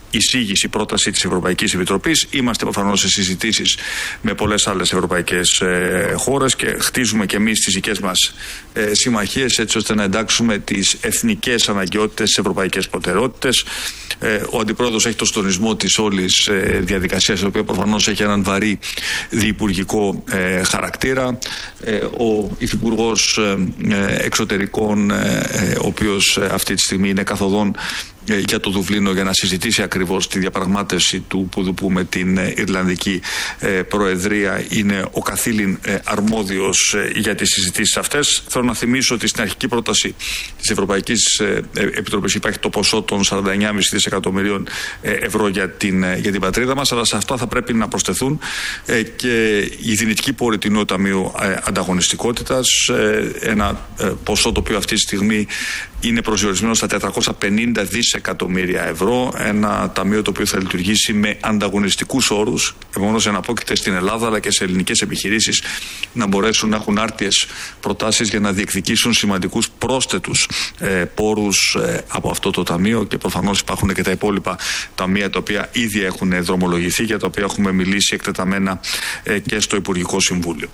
εισήγηση, πρόταση της Ευρωπαϊκής Επιτροπής. Είμαστε προφανώς σε συζητήσεις με πολλές άλλες ευρωπαϊκές ε, χώρες και χτίζουμε και εμείς τις δικές μας ε, συμμαχίες, έτσι ώστε να εντάξουμε τις εθνικές αναγκαιότητες στις ευρωπαϊκές προτεραιότητες. Ε, ο Αντιπρόεδρος έχει το στονισμό της όλης ε, διαδικασίας, η οποία προφανώς έχει έναν βαρύ διυπουργικό ε, χαρακτήρα. Ε, ο Υφυπουργός ε, Εξωτερικών, ε, ο οποίος ε, αυτή τη στιγμή είναι καθοδόν για το Δουβλίνο για να συζητήσει ακριβώς τη διαπραγμάτευση του Πουδουπού με την Ιρλανδική ε, Προεδρία, είναι ο καθήλυν ε, αρμόδιος ε, για τις συζητήσεις αυτές. Θέλω να θυμίσω ότι στην αρχική πρόταση της Ευρωπαϊκής ε, Επιτροπής υπάρχει το ποσό των σαράντα εννέα κόμμα πέντε δισεκατομμυρίων ε, ευρώ για την, ε, για την πατρίδα μας, αλλά σε αυτά θα πρέπει να προσθεθούν ε, και η δυνητική πόρη του Νέου Ταμείου ε, Ανταγωνιστικότητας, ε, ένα ε, ποσό το οποίο αυτή τη στιγμή είναι προσδιορισμένο στα τετρακόσια πενήντα δισεκατομμύρια ευρώ, ένα ταμείο το οποίο θα λειτουργήσει με ανταγωνιστικούς όρους, επομένως εναπόκειται στην Ελλάδα αλλά και σε ελληνικές επιχειρήσεις να μπορέσουν να έχουν άρτιες προτάσεις για να διεκδικήσουν σημαντικούς πρόσθετους ε, πόρους ε, από αυτό το ταμείο, και προφανώς υπάρχουν και τα υπόλοιπα ταμεία τα οποία ήδη έχουν δρομολογηθεί, για τα οποία έχουμε μιλήσει εκτεταμένα ε, και στο Υπουργικό Συμβούλιο.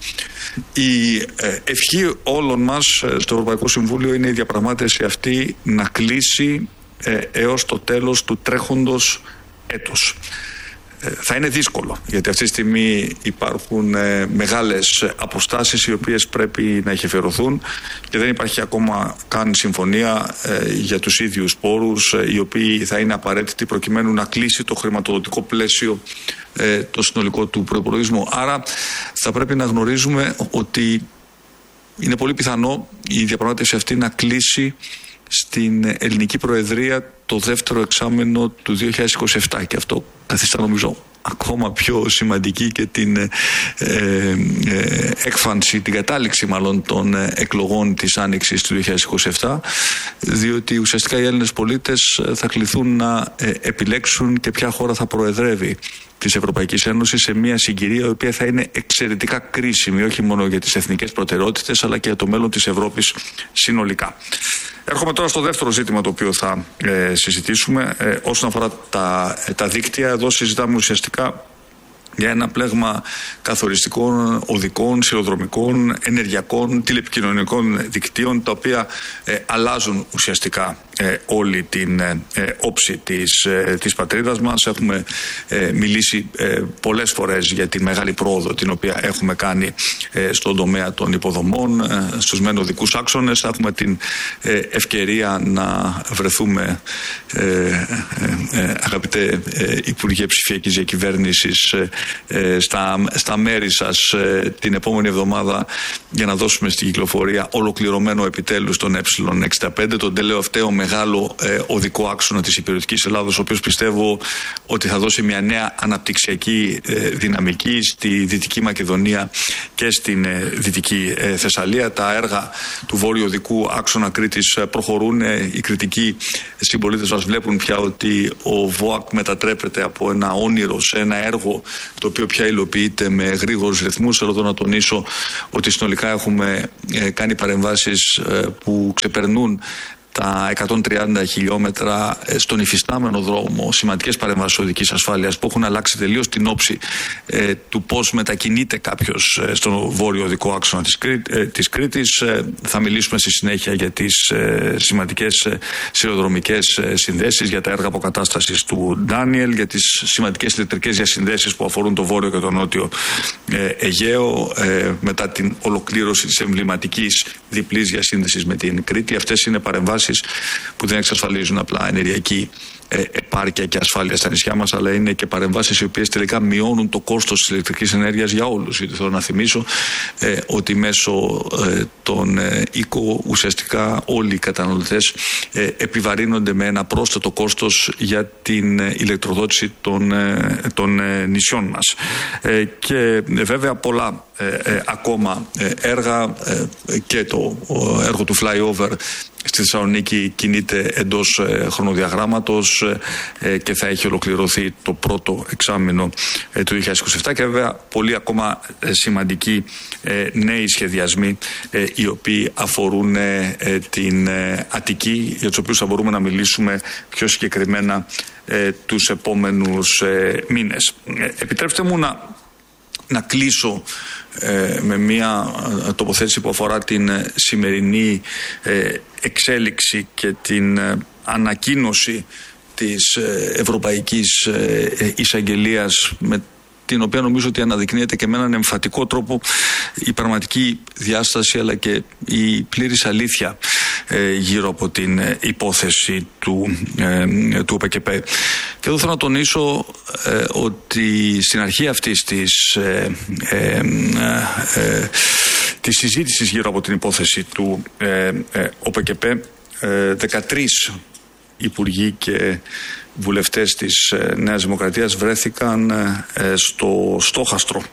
Η ε, ευχή όλων μας ε, στο Ευρωπαϊκό Συμβούλιο είναι η διαπραγμάτευση αυτή να κλείσει ε, έως το τέλος του τρέχοντος έτους. Ε, θα είναι δύσκολο, γιατί αυτή τη στιγμή υπάρχουν ε, μεγάλες αποστάσεις οι οποίες πρέπει να γεφυρωθούν και δεν υπάρχει ακόμα καν συμφωνία ε, για τους ίδιους πόρους ε, οι οποίοι θα είναι απαραίτητοι προκειμένου να κλείσει το χρηματοδοτικό πλαίσιο ε, το συνολικό του προϋπολογισμού. Άρα θα πρέπει να γνωρίζουμε ότι είναι πολύ πιθανό η διαπραγμάτευση αυτή να κλείσει στην ελληνική Προεδρία το δεύτερο εξάμηνο του δύο χιλιάδες είκοσι επτά, και αυτό καθιστά νομίζω ακόμα πιο σημαντική και την ε, ε, έκφανση, την κατάληξη μάλλον των εκλογών της Άνοιξης του δύο χιλιάδες είκοσι επτά, διότι ουσιαστικά οι Έλληνες πολίτες θα κληθούν να ε, επιλέξουν και ποια χώρα θα προεδρεύει της Ευρωπαϊκής Ένωσης σε μια συγκυρία η οποία θα είναι εξαιρετικά κρίσιμη, όχι μόνο για τις εθνικές προτεραιότητες αλλά και για το μέλλον της Ευρώπης συνολικά. Έρχομαι τώρα στο δεύτερο ζήτημα το οποίο θα ε, συζητήσουμε ε, όσον αφορά τα, τα δίκτυα. Εδώ συζητάμε ουσιαστικά για ένα πλέγμα καθοριστικών, οδικών, σιδηροδρομικών, ενεργειακών, τηλεπικοινωνικών δικτύων, τα οποία ε, αλλάζουν ουσιαστικά ε, όλη την ε, όψη της, ε, της πατρίδας μας. Έχουμε ε, μιλήσει ε, πολλές φορές για τη μεγάλη πρόοδο την οποία έχουμε κάνει ε, στον τομέα των υποδομών, ε, στους μεν οδικούς άξονες. Θα έχουμε την ε, ευκαιρία να βρεθούμε, ε, ε, ε, αγαπητέ ε, Υπουργέ Ψηφιακής Διακυβέρνησης, ε, Στα, στα μέρη σας ε, την επόμενη εβδομάδα για να δώσουμε στην κυκλοφορία ολοκληρωμένο επιτέλους τον ε εξήντα πέντε, τον τελευταίο μεγάλο ε, οδικό άξονα της υπηρετικής Ελλάδος, ο οποίος πιστεύω ότι θα δώσει μια νέα αναπτυξιακή ε, δυναμική στη Δυτική Μακεδονία και στην ε, Δυτική ε, Θεσσαλία. Τα έργα του βόρειου οδικού άξονα Κρήτης προχωρούν. Ε, οι κριτικοί συμπολίτες μας βλέπουν πια ότι ο ΒΟΑΚ μετατρέπεται από ένα όνειρο σε ένα έργο το οποίο πια υλοποιείται με γρήγορους ρυθμούς. Θέλω εδώ να τονίσω ότι συνολικά έχουμε ε, κάνει παρεμβάσεις ε, που ξεπερνούν τα εκατόν τριάντα χιλιόμετρα στον υφιστάμενο δρόμο, σημαντικές παρεμβάσεις οδικής ασφάλειας που έχουν αλλάξει τελείως την όψη ε, του πώς μετακινείται κάποιος ε, στον βόρειο οδικό άξονα της, Κρή, ε, της Κρήτης. Ε, θα μιλήσουμε στη συνέχεια για τις ε, σημαντικές ε, σιδηροδρομικές ε, συνδέσεις, για τα έργα αποκατάστασης του Ντάνιελ, για τις σημαντικές ηλεκτρικές διασυνδέσεις που αφορούν το βόρειο και το νότιο ε, Αιγαίο, ε, μετά την ολοκλήρωση της εμβληματικής διπλής διασύνδεσης με την Κρήτη. Αυτές είναι παρεμβάσεις που δεν εξασφαλίζουν απλά ενεργειακή ε, επάρκεια και ασφάλεια στα νησιά μας, αλλά είναι και παρεμβάσεις οι οποίες τελικά μειώνουν το κόστος της ηλεκτρικής ενέργειας για όλους. Γιατί θέλω να θυμίσω ε, ότι μέσω ε, των ε, οίκο ουσιαστικά όλοι οι καταναλωτές ε, επιβαρύνονται με ένα πρόσθετο κόστος για την ε, ηλεκτροδότηση των, ε, των ε, νησιών μας. Ε, και ε, βέβαια πολλά ε, ε, ακόμα ε, έργα ε, και το έργο του flyover στη Θεσσαλονίκη κινείται εντός ε, χρονοδιαγράμματος ε, και θα έχει ολοκληρωθεί το πρώτο εξάμηνο ε, του δύο χιλιάδες είκοσι επτά και βέβαια πολλοί ακόμα ε, σημαντικοί ε, νέοι σχεδιασμοί ε, οι οποίοι αφορούν ε, ε, την ε, Αττική, για τους οποίους θα μπορούμε να μιλήσουμε πιο συγκεκριμένα ε, τους επόμενους ε, μήνες. Ε, επιτρέψτε μου να, να κλείσω ε, με μια τοποθέτηση που αφορά την ε, σημερινή ε, εξέλιξη και την ε, ανακοίνωση της ε, Ευρωπαϊκής ε, Εισαγγελίας, με την οποία νομίζω ότι αναδεικνύεται και με έναν εμφατικό τρόπο η πραγματική διάσταση αλλά και η πλήρης αλήθεια ε, γύρω από την ε, υπόθεση του, ε, του ΟΠΕΚΕΠ. Και εδώ θέλω να τονίσω ε, ότι στην αρχή αυτής της, ε, ε, ε, ε, της συζήτησης γύρω από την υπόθεση του ε, ε, ΟΠΕΚΕΠ ε, δεκατρείς υπουργοί και βουλευτές της Νέας Δημοκρατίας βρέθηκαν στο στόχαστρο.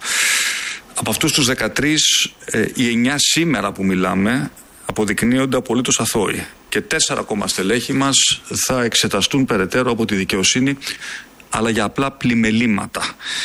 Από αυτούς τους δεκατρείς, οι εννιά σήμερα που μιλάμε αποδεικνύονται απολύτως αθώοι και τέσσερα ακόμα στελέχη μας θα εξεταστούν περαιτέρω από τη δικαιοσύνη, αλλά για απλά πλημελήματα.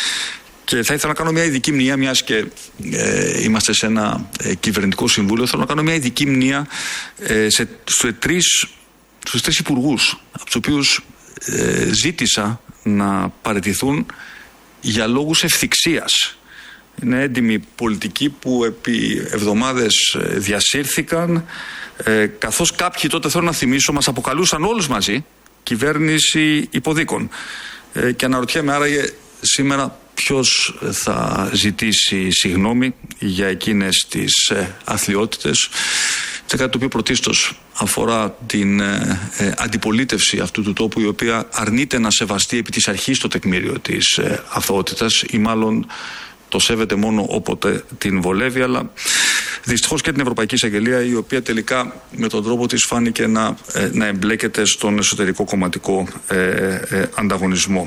Και θα ήθελα να κάνω μια ειδική μνήμα, μιας και ε, είμαστε σε ένα ε, κυβερνητικό συμβούλιο, θέλω να κάνω μια ειδική μνήμα ε, σε, σε τρεις, στους τρεις υπουργούς, από τους οποίους ε, ζήτησα να παραιτηθούν για λόγους ευθυξίας. Είναι έντιμοι πολιτικοί που επί εβδομάδες διασύρθηκαν, ε, καθώς κάποιοι, τότε θέλω να θυμίσω, μας αποκαλούσαν όλους μαζί κυβέρνηση υποδίκων. Ε, και αναρωτιέμαι άραγε σήμερα ποιος θα ζητήσει συγγνώμη για εκείνες τις ε, αθλιότητες. Και κάτι το οποίο πρωτίστως αφορά την ε, ε, αντιπολίτευση αυτού του τόπου, η οποία αρνείται να σεβαστεί επί της αρχής το τεκμήριο της ε, αθωότητας, ή μάλλον το σέβεται μόνο όποτε την βολεύει, αλλά δυστυχώς και την Ευρωπαϊκή Εισαγγελία, η οποία τελικά με τον τρόπο της φάνηκε να, ε, να εμπλέκεται στον εσωτερικό κομματικό ε, ε, ανταγωνισμό.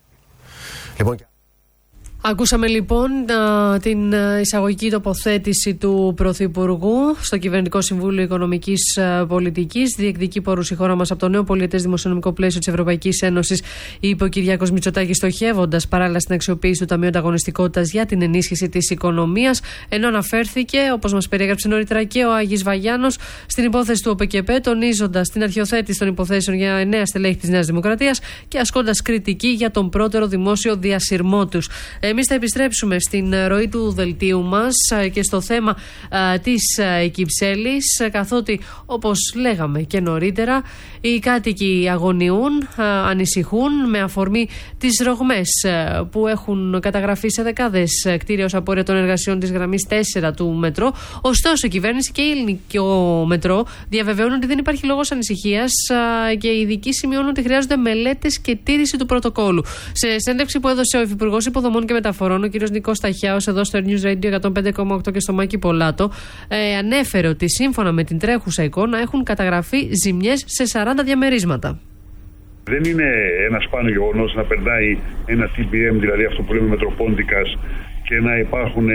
Λοιπόν... Ακούσαμε λοιπόν την εισαγωγική τοποθέτηση του Πρωθυπουργού στο Κυβερνητικό Συμβούλιο Οικονομικής Πολιτικής. Διεκδικεί πόρους η χώρα μας από το νέο πολιετές δημοσιονομικό πλαίσιο της Ευρωπαϊκής Ένωσης, είπε ο Κυριάκος Μητσοτάκης, στοχεύοντας παράλληλα στην αξιοποίηση του Ταμείου Ανταγωνιστικότητας για την ενίσχυση της οικονομίας. Ενώ αναφέρθηκε, όπως μας περιέγραψε νωρίτερα και ο Άγης Βαγιάνος, στην υπόθεση του ΟΠΕΚΕΠ, τονίζοντας την αρχιοθέτηση των υποθέσεων για εννέα στελέχη της Νέας Δημοκρατίας και ασκώντας κριτική για τον πρώτερο δημόσιο διασυρμό τους. Εμείς θα επιστρέψουμε στην ροή του δελτίου μας και στο θέμα α, της Κυψέλης, καθότι, όπως λέγαμε και νωρίτερα, οι κάτοικοι αγωνιούν, α, ανησυχούν με αφορμή τις ρογμές α, που έχουν καταγραφεί σε δεκάδες κτίρια ως απόρρια των εργασιών της γραμμής τέσσερα του μετρό. Ωστόσο, η κυβέρνηση και η ελληνικό μετρό διαβεβαιώνουν ότι δεν υπάρχει λόγος ανησυχίας α, και οι ειδικοί σημειώνουν ότι χρειάζονται μελέτες και τήρηση του πρωτοκόλου. Σε συνέντευξη που έδωσε ο Υφυπουργός Υποδομών και Μεταφορών, ο κ. Νικός Ταχιάος, εδώ στο News Radio εκατόν πέντε κόμμα οκτώ και στο Μάκη Πολάτο, ε, ανέφερε ότι σύμφωνα με την τρέχουσα εικόνα έχουν καταγραφεί ζημιές σε σαράντα διαμερίσματα. Δεν είναι ένα σπάνιο γεγονός να περνάει ένα τι μπι εμ, δηλαδή αυτό που λέμε μετροπόντικας, και να υπάρχουν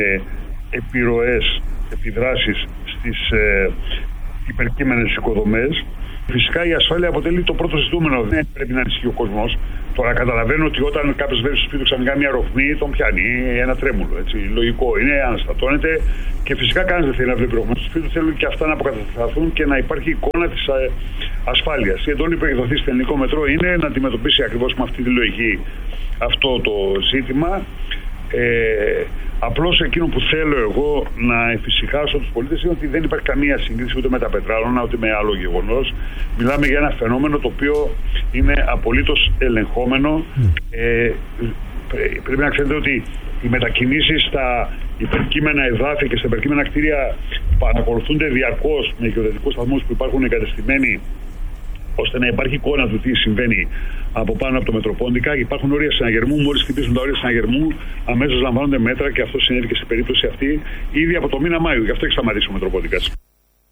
επιρροές, επιδράσεις στις ε, υπερκείμενες οικοδομές. Φυσικά η ασφάλεια αποτελεί το πρώτο ζητούμενο. Δεν πρέπει να ανησυχεί ο κόσμος. Τώρα καταλαβαίνω ότι όταν κάποιος βλέπει στο σπίτι ξαφνικά μια ρογμή, τον πιάνει ένα τρέμουλο. Έτσι. Λογικό είναι, αναστατώνεται, και φυσικά κανείς δεν θέλει να βλέπει ρογμή στο σπίτι. Θέλουν και αυτά να αποκατασταθούν και να υπάρχει εικόνα της ασφάλειας. Η εντολή που έχει δοθεί στο ελληνικό μετρό είναι να αντιμετωπίσει ακριβώς με αυτή τη λογική αυτό το ζήτημα. Ε, Απλώς εκείνο που θέλω εγώ να εφησυχάσω τους πολίτες είναι ότι δεν υπάρχει καμία σύγκριση ούτε με τα πετράλωνα ούτε με άλλο γεγονός. Μιλάμε για ένα φαινόμενο το οποίο είναι απολύτως ελεγχόμενο. Ε, πρέπει να ξέρετε ότι οι μετακινήσεις στα υπερκείμενα εδάφη και στα υπερκείμενα κτίρια παρακολουθούνται διαρκώς με γεωδετικούς σταθμούς που υπάρχουν εγκατεστημένοι, ώστε να υπάρχει εικόνα του τι συμβαίνει από πάνω από το Μετροπόντικα. Υπάρχουν όρια συναγερμού. Μόλις χτυπήσουν τα όρια συναγερμού, αμέσως λαμβάνονται μέτρα, και αυτό συνέβη και στην περίπτωση αυτή ήδη από το μήνα Μάιο. Γι' αυτό έχει σταματήσει ο Μετροπόντικας.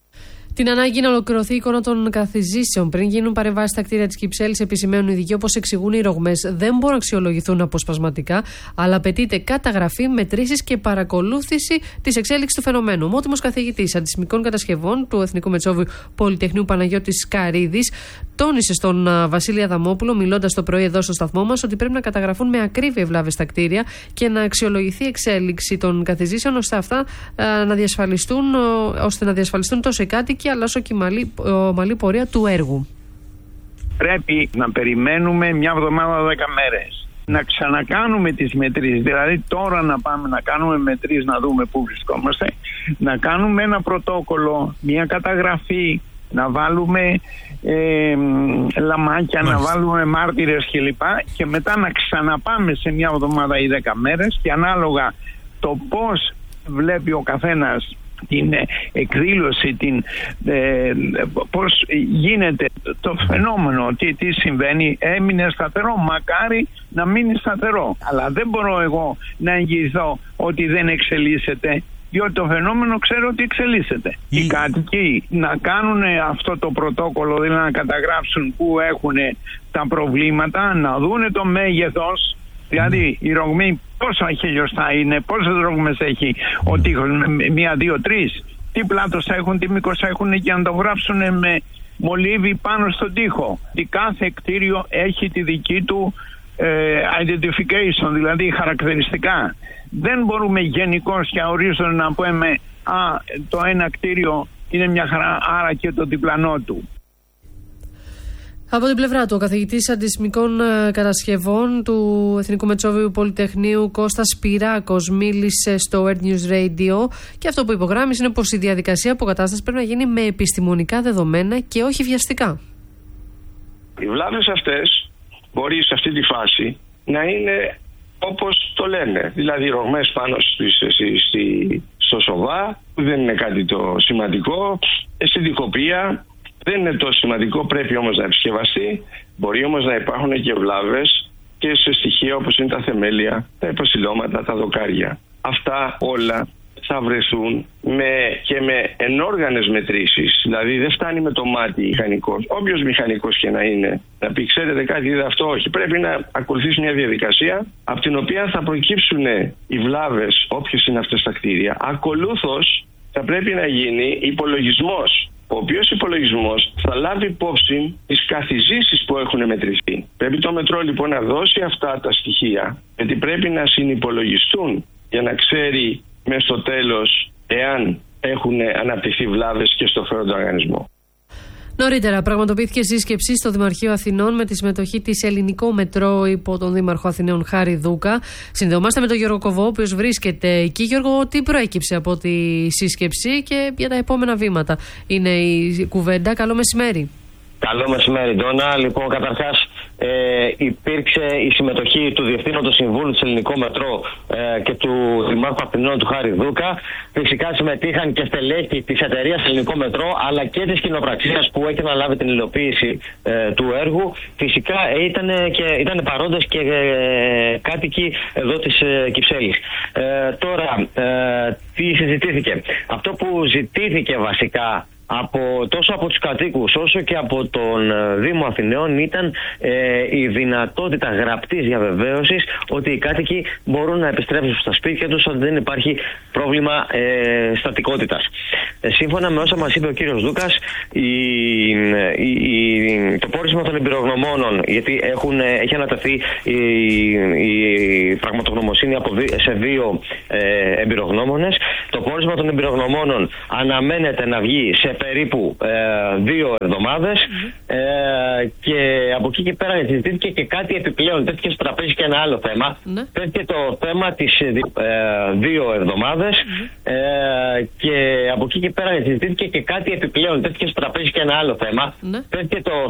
Την ανάγκη να ολοκληρωθεί η εικόνα των καθιζήσεων πριν γίνουν παρεμβάσεις στα κτίρια της Κυψέλης, επισημαίνουν οι ειδικοί. Όπως εξηγούν, οι ρογμές δεν μπορούν να αξιολογηθούν αποσπασματικά, αλλά απαιτείται καταγραφή, μετρήσεις και παρακολούθηση της εξέλιξης του φαινομένου. Ο μότιμος καθηγητής αντισημικών κατασκευών του Εθνικού Μετσόβιου Πολυτεχνείου Παναγιώτης Καρίδης τόνισε στον Βασίλη Αδαμόπουλο, μιλώντας το πρωί εδώ στο σταθμό μας, ότι πρέπει να καταγραφούν με ακρίβεια βλάβες στα κτίρια και να αξιολογηθεί η εξέλιξη των καθιζήσεων ώστε αυτά να διασφαλιστούν, ώστε να διασφαλιστούν τόσο οι κάτοικοι αλλά όσο και η ομαλή, ομαλή πορεία του έργου. Πρέπει να περιμένουμε μια εβδομάδα δέκα μέρες. Να ξανακάνουμε τις μετρήσεις, δηλαδή τώρα να πάμε να κάνουμε μετρήσεις, να δούμε πού βρισκόμαστε, να κάνουμε ένα πρωτόκολλο, μια καταγραφή, να βάλουμε ε, λαμάκια, Μάλιστα. να βάλουμε μάρτυρες κλπ. Και μετά να ξαναπάμε σε μια εβδομάδα ή δέκα μέρες και ανάλογα το πώς βλέπει ο καθένας την εκδήλωση, την, ε, πώς γίνεται το φαινόμενο, τι, τι συμβαίνει, έμεινε σταθερό, μακάρι να μείνει σταθερό. Αλλά δεν μπορώ εγώ να εγγυηθώ ότι δεν εξελίσσεται, διότι το φαινόμενο ξέρω ότι εξελίσσεται. Οι, Οι κάτοικοι να κάνουν αυτό το πρωτόκολλο, δηλαδή να καταγράψουν πού έχουν τα προβλήματα, να δούνε το μέγεθος, δηλαδή η ρογμή πόσα χιλιοστά είναι, πόσες ρογμές έχει ο τοίχος, μία, δύο, τρεις, τι πλάτος έχουν, τι μήκος έχουν, και να το γράψουν με μολύβι πάνω στον τοίχο. Τι κάθε κτίριο έχει τη δική του ε, identification, δηλαδή χαρακτηριστικά. Δεν μπορούμε γενικώς και αορίστον να πούμε α, το ένα κτίριο είναι μια χαρά, άρα και το διπλανό του. Από την πλευρά του, ο καθηγητής αντισημικών κατασκευών του Εθνικού Μετσόβιου Πολυτεχνείου Κώστας Σπυράκος μίλησε στο World News Radio και αυτό που υπογράμμισε είναι πως η διαδικασία αποκατάστασης πρέπει να γίνει με επιστημονικά δεδομένα και όχι βιαστικά. Οι βλάβες αυτές μπορεί σε αυτή τη φάση να είναι όπως το λένε, δηλαδή ρογμές πάνω στη, στη, στη, στο σοβά, που δεν είναι κάτι το σημαντικό, στην διχοπία. Δεν είναι τόσο σημαντικό, πρέπει όμως να επισκευαστεί. Μπορεί όμως να υπάρχουν και βλάβες και σε στοιχεία όπως είναι τα θεμέλια, τα υποσυλλώματα, τα δοκάρια. Αυτά όλα θα βρεθούν με, και με ενόργανες μετρήσεις. Δηλαδή δεν φτάνει με το μάτι μηχανικός. Όποιος μηχανικός και να είναι, να πει ξέρετε κάτι, είδα αυτό, όχι. Πρέπει να ακολουθήσει μια διαδικασία από την οποία θα προκύψουν οι βλάβες, όποιες είναι αυτές τα κτίρια. Ακολούθως θα πρέπει να γίνει υπολογισμός, ο οποίος υπολογισμός θα λάβει υπόψη τις καθιζήσεις που έχουν μετρηθεί. Πρέπει το Μετρό λοιπόν να δώσει αυτά τα στοιχεία, γιατί πρέπει να συνυπολογιστούν για να ξέρει μες στο τέλος εάν έχουν αναπτυχθεί βλάβες και στο φέροντα οργανισμό. Νωρίτερα πραγματοποιήθηκε σύσκεψη στο Δημαρχείο Αθηνών με τη συμμετοχή της Ελληνικό Μετρό υπό τον Δήμαρχο Αθηναίων Χάρη Δούκα. Συνδεόμαστε με τον Γιώργο Κοβό, ο οποίος βρίσκεται εκεί. Γιώργο, τι προέκυψε από τη σύσκεψη και για τα επόμενα βήματα είναι η κουβέντα. Καλό μεσημέρι. Καλό μεσημέρι, Ντόνα. Λοιπόν, καταρχάς ε, υπήρξε η συμμετοχή του Διευθύνοντος Συμβούλου της Ελληνικό Μετρό ε, και του Δημάρχου Αθηνών του Χάρη Δούκα. Φυσικά συμμετείχαν και στελέχη της εταιρείας Ελληνικό Μετρό, αλλά και της κοινοπραξίας που έχει αναλάβει την υλοποίηση ε, του έργου. Φυσικά ήταν, και, ήταν παρόντες και ε, κάτοικοι εδώ της ε, Κυψέλης. Ε, τώρα, ε, τι συζητήθηκε. Αυτό που ζητήθηκε βασικά από, τόσο από τους κατοίκους όσο και από τον Δήμο Αθηναίων ήταν ε, η δυνατότητα γραπτής διαβεβαίωσης ότι οι κάτοικοι μπορούν να επιστρέψουν στα σπίτια τους, ότι δεν υπάρχει πρόβλημα ε, στατικότητας. Ε, σύμφωνα με όσα μας είπε ο κύριος Δούκας, η, η, η, το πόρισμα των εμπειρογνωμόνων, γιατί έχουν, έχει ανατεθεί η, η πραγματογνωμοσύνη από δι, σε δύο ε, εμπειρογνώμονες, το πόρισμα των εμπειρογνωμόνων αναμένεται να βγει σε περίπου ε, δύο εβδομάδες mm-hmm. ε, και από εκεί και πέρα συζητήθηκε και κάτι επιπλέον, τέτοιο στο τραπέζι και ένα άλλο θέμα. Mm-hmm. Τέτοιο το θέμα της ε, δύο εβδομάδες mm-hmm. ε, και από εκεί και πέρα συζητήθηκε και κάτι επιπλέον, τέτοιο στο τραπέζι και ένα άλλο θέμα. Mm-hmm. Τέτοιο το